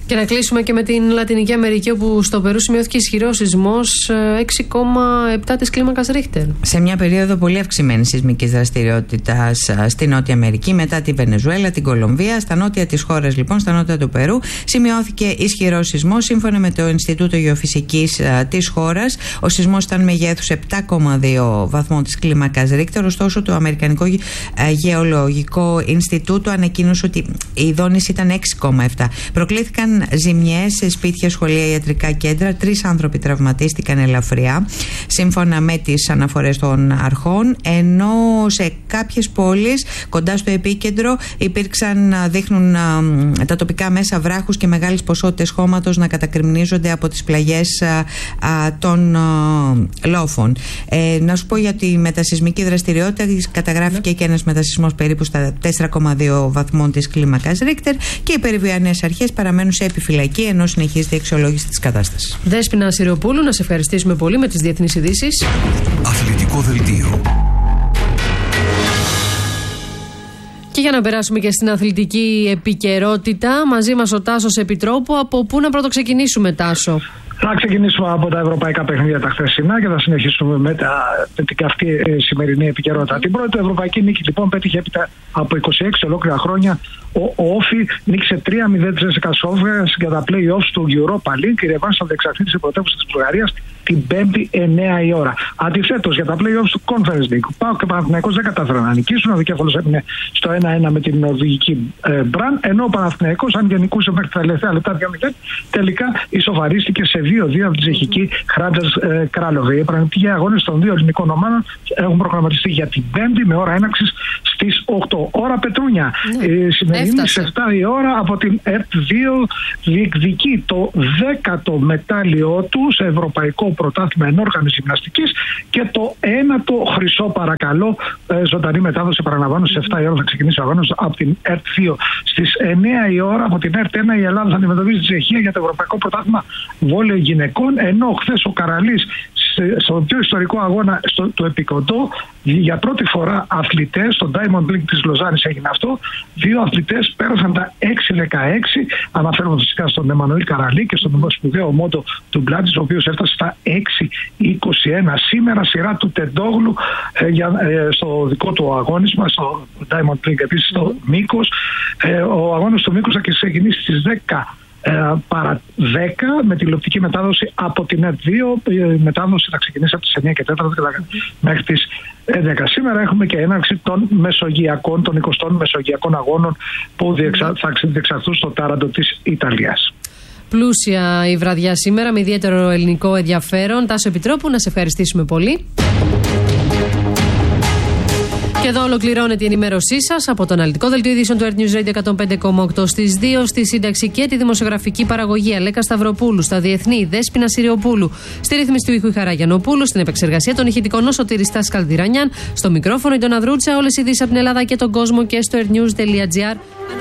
Και να κλείσουμε και με την Λατινική Αμερική, όπου στο Περού σημειώθηκε ισχυρός σεισμός 6,7 της κλίμακας Ρίχτερ. Σε μια περίοδο πολύ αυξημένης σεισμικής δραστηριότητας στη Νότια Αμερική, μετά τη Βενεζουέλα, την Κολομβία, στα νότια της χώρας λοιπόν, στα νότια του Περού, σημειώθηκε ισχυρός σεισμός. Σύμφωνα με το Ινστιτούτο Γεωφυσικής της χώρας, ο σεισμός ήταν μεγέθους 7,2 βαθμών της κλίμακας Ρίχτερ. Ωστόσο, το Αμερικανικό Γεωλογικό Ινστιτούτο ανακοίνωσε ότι η δόνηση ήταν 6,7. Προκλήθηκαν ζημιές σε σπίτια, σχολεία, ιατρικά κέντρα. 3 άνθρωποι τραυματίστηκαν ελαφριά, σύμφωνα με τις αναφορές των αρχών. Ενώ σε κάποιες πόλεις κοντά στο επίκεντρο δείχνουν τα τοπικά μέσα βράχους και μεγάλες ποσότητες χώματος να κατακρημνίζονται από τις πλαγιές των λόφων. Να σου πω για τη μετασεισμική δραστηριότητα. Καταγράφηκε και ένας μετασεισμός περίπου στα 4,2 βαθμών της κλίμακας Ρίχτερ και οι περιβιανές αρχές παραμένουν σε επιφυλακή ενώ συνεχίζεται η αξιολόγηση της κατάστασης. Δέσποινα Σιριοπούλου, να σε ευχαριστήσουμε πολύ με τις διεθνείς ειδήσεις. Αθλητικό δελτίο. Και για να περάσουμε και στην αθλητική επικαιρότητα, μαζί μας ο Τάσος Επιτρόπου. Από πού να πρωτοξεκινήσουμε, Τάσο? Θα ξεκινήσουμε από τα ευρωπαϊκά παιχνίδια τα χθεσινά και θα συνεχίσουμε με την καυτή σημερινή επικαιρότητα. Την πρώτη ευρωπαϊκή νίκη λοιπόν πέτυχε έπειτα από 26 ολόκληρα χρόνια. Ο Όφι νίκησε 3-0 της Ρέσικα Σόφια για τα play-offs του Europa League. Η ρεβάνς θα διεξαχθεί στην πρωτεύουσα της Βουλγαρίας την 5η 9 η ώρα. Αντιθέτως, για τα play-offs του Conference League, ΠΑΟΚ και Παναθηναϊκός δεν κατάφεραν να νικήσουν. Ο Δικέφαλος έμεινε στο 1-1 με την νορβηγική Μπραν, ενώ ο Παναθηναϊκός, αν γενικούσε μέχρι τα τελευταία λεπτά 2-0, τελικά ισοφαρίστηκε σε 2-2 από την τσεχική Χράντζας Κράλοβε. Οι πραγματικοί αγώνες των δύο ελληνικών ομάδων έχουν προγραμματιστεί για την 5η με ώρα έναρξης στις 8. Ώρα Πετρούνια. Σημερινή στις 7 η ώρα από την ΕΡΤ2 διεκδικεί το 10ο μετάλλιό του σε ευρωπαϊκό πρωτάθλημα ενόργανης γυμναστικής και το 1ο χρυσό, παρακαλώ. Ζωντανή μετάδοση, επαναλαμβάνω, στις 7 η ώρα θα ξεκινήσει ο αγώνας από την ΕΡΤ2. Στις 9 η ώρα από την ΕΡΤ1 η Ελλάδα θα αντιμετωπίσει τη Τσεχία για το ευρωπαϊκό πρωτάθλημα βόλεϊ γυναικών, ενώ χθες ο Καραλής στον πιο ιστορικό αγώνα του Επικοντό, για πρώτη φορά αθλητές, στο Diamond League της Λοζάνης έγινε αυτό, 2 αθλητές πέρασαν τα 6-16, αναφέρομαι φυσικά στον Εμμανουήλ Καραλή και στον σπουδαίο Μότο του Μπλάτζης, ο οποίος έφτασε στα 6-21. Σήμερα σειρά του Τεντόγλου στο δικό του αγώνισμα, στο Diamond League επίσης στο Μήκος. Ο αγώνας του Μήκος θα ξεκινήσει στις 10 παρά 10 με τηλεοπτική μετάδοση από την ΕΡΤ2. Η μετάδοση θα ξεκινήσει από τις 9 και 4 μέχρι τις 11. Σήμερα έχουμε και έναρξη των μεσογειακών, των 20 μεσογειακών αγώνων που θα διεξαχθούν στο Τάραντο της Ιταλίας. Πλούσια η βραδιά σήμερα με ιδιαίτερο ελληνικό ενδιαφέρον. Τάσο Επιτρόπου, να σε ευχαριστήσουμε πολύ. Και εδώ ολοκληρώνεται η ενημέρωσή σας από το αναλυτικό δελτίο ειδήσεων του Earth News Radio 105,8 στις 2, στη σύνταξη και τη δημοσιογραφική παραγωγή Αλέκα Σταυροπούλου, στα διεθνή Δέσποινα Σιριοπούλου, στη ρύθμιση του ήχου η Χαρά Γιαννοπούλου, στην επεξεργασία των ηχητικών ο Σωτήρης Καλδυρανιάν, στο μικρόφωνο η Ντόνα Δρούτσα. Όλες οι ειδήσεις από την Ελλάδα και τον κόσμο και στο earthnews.gr.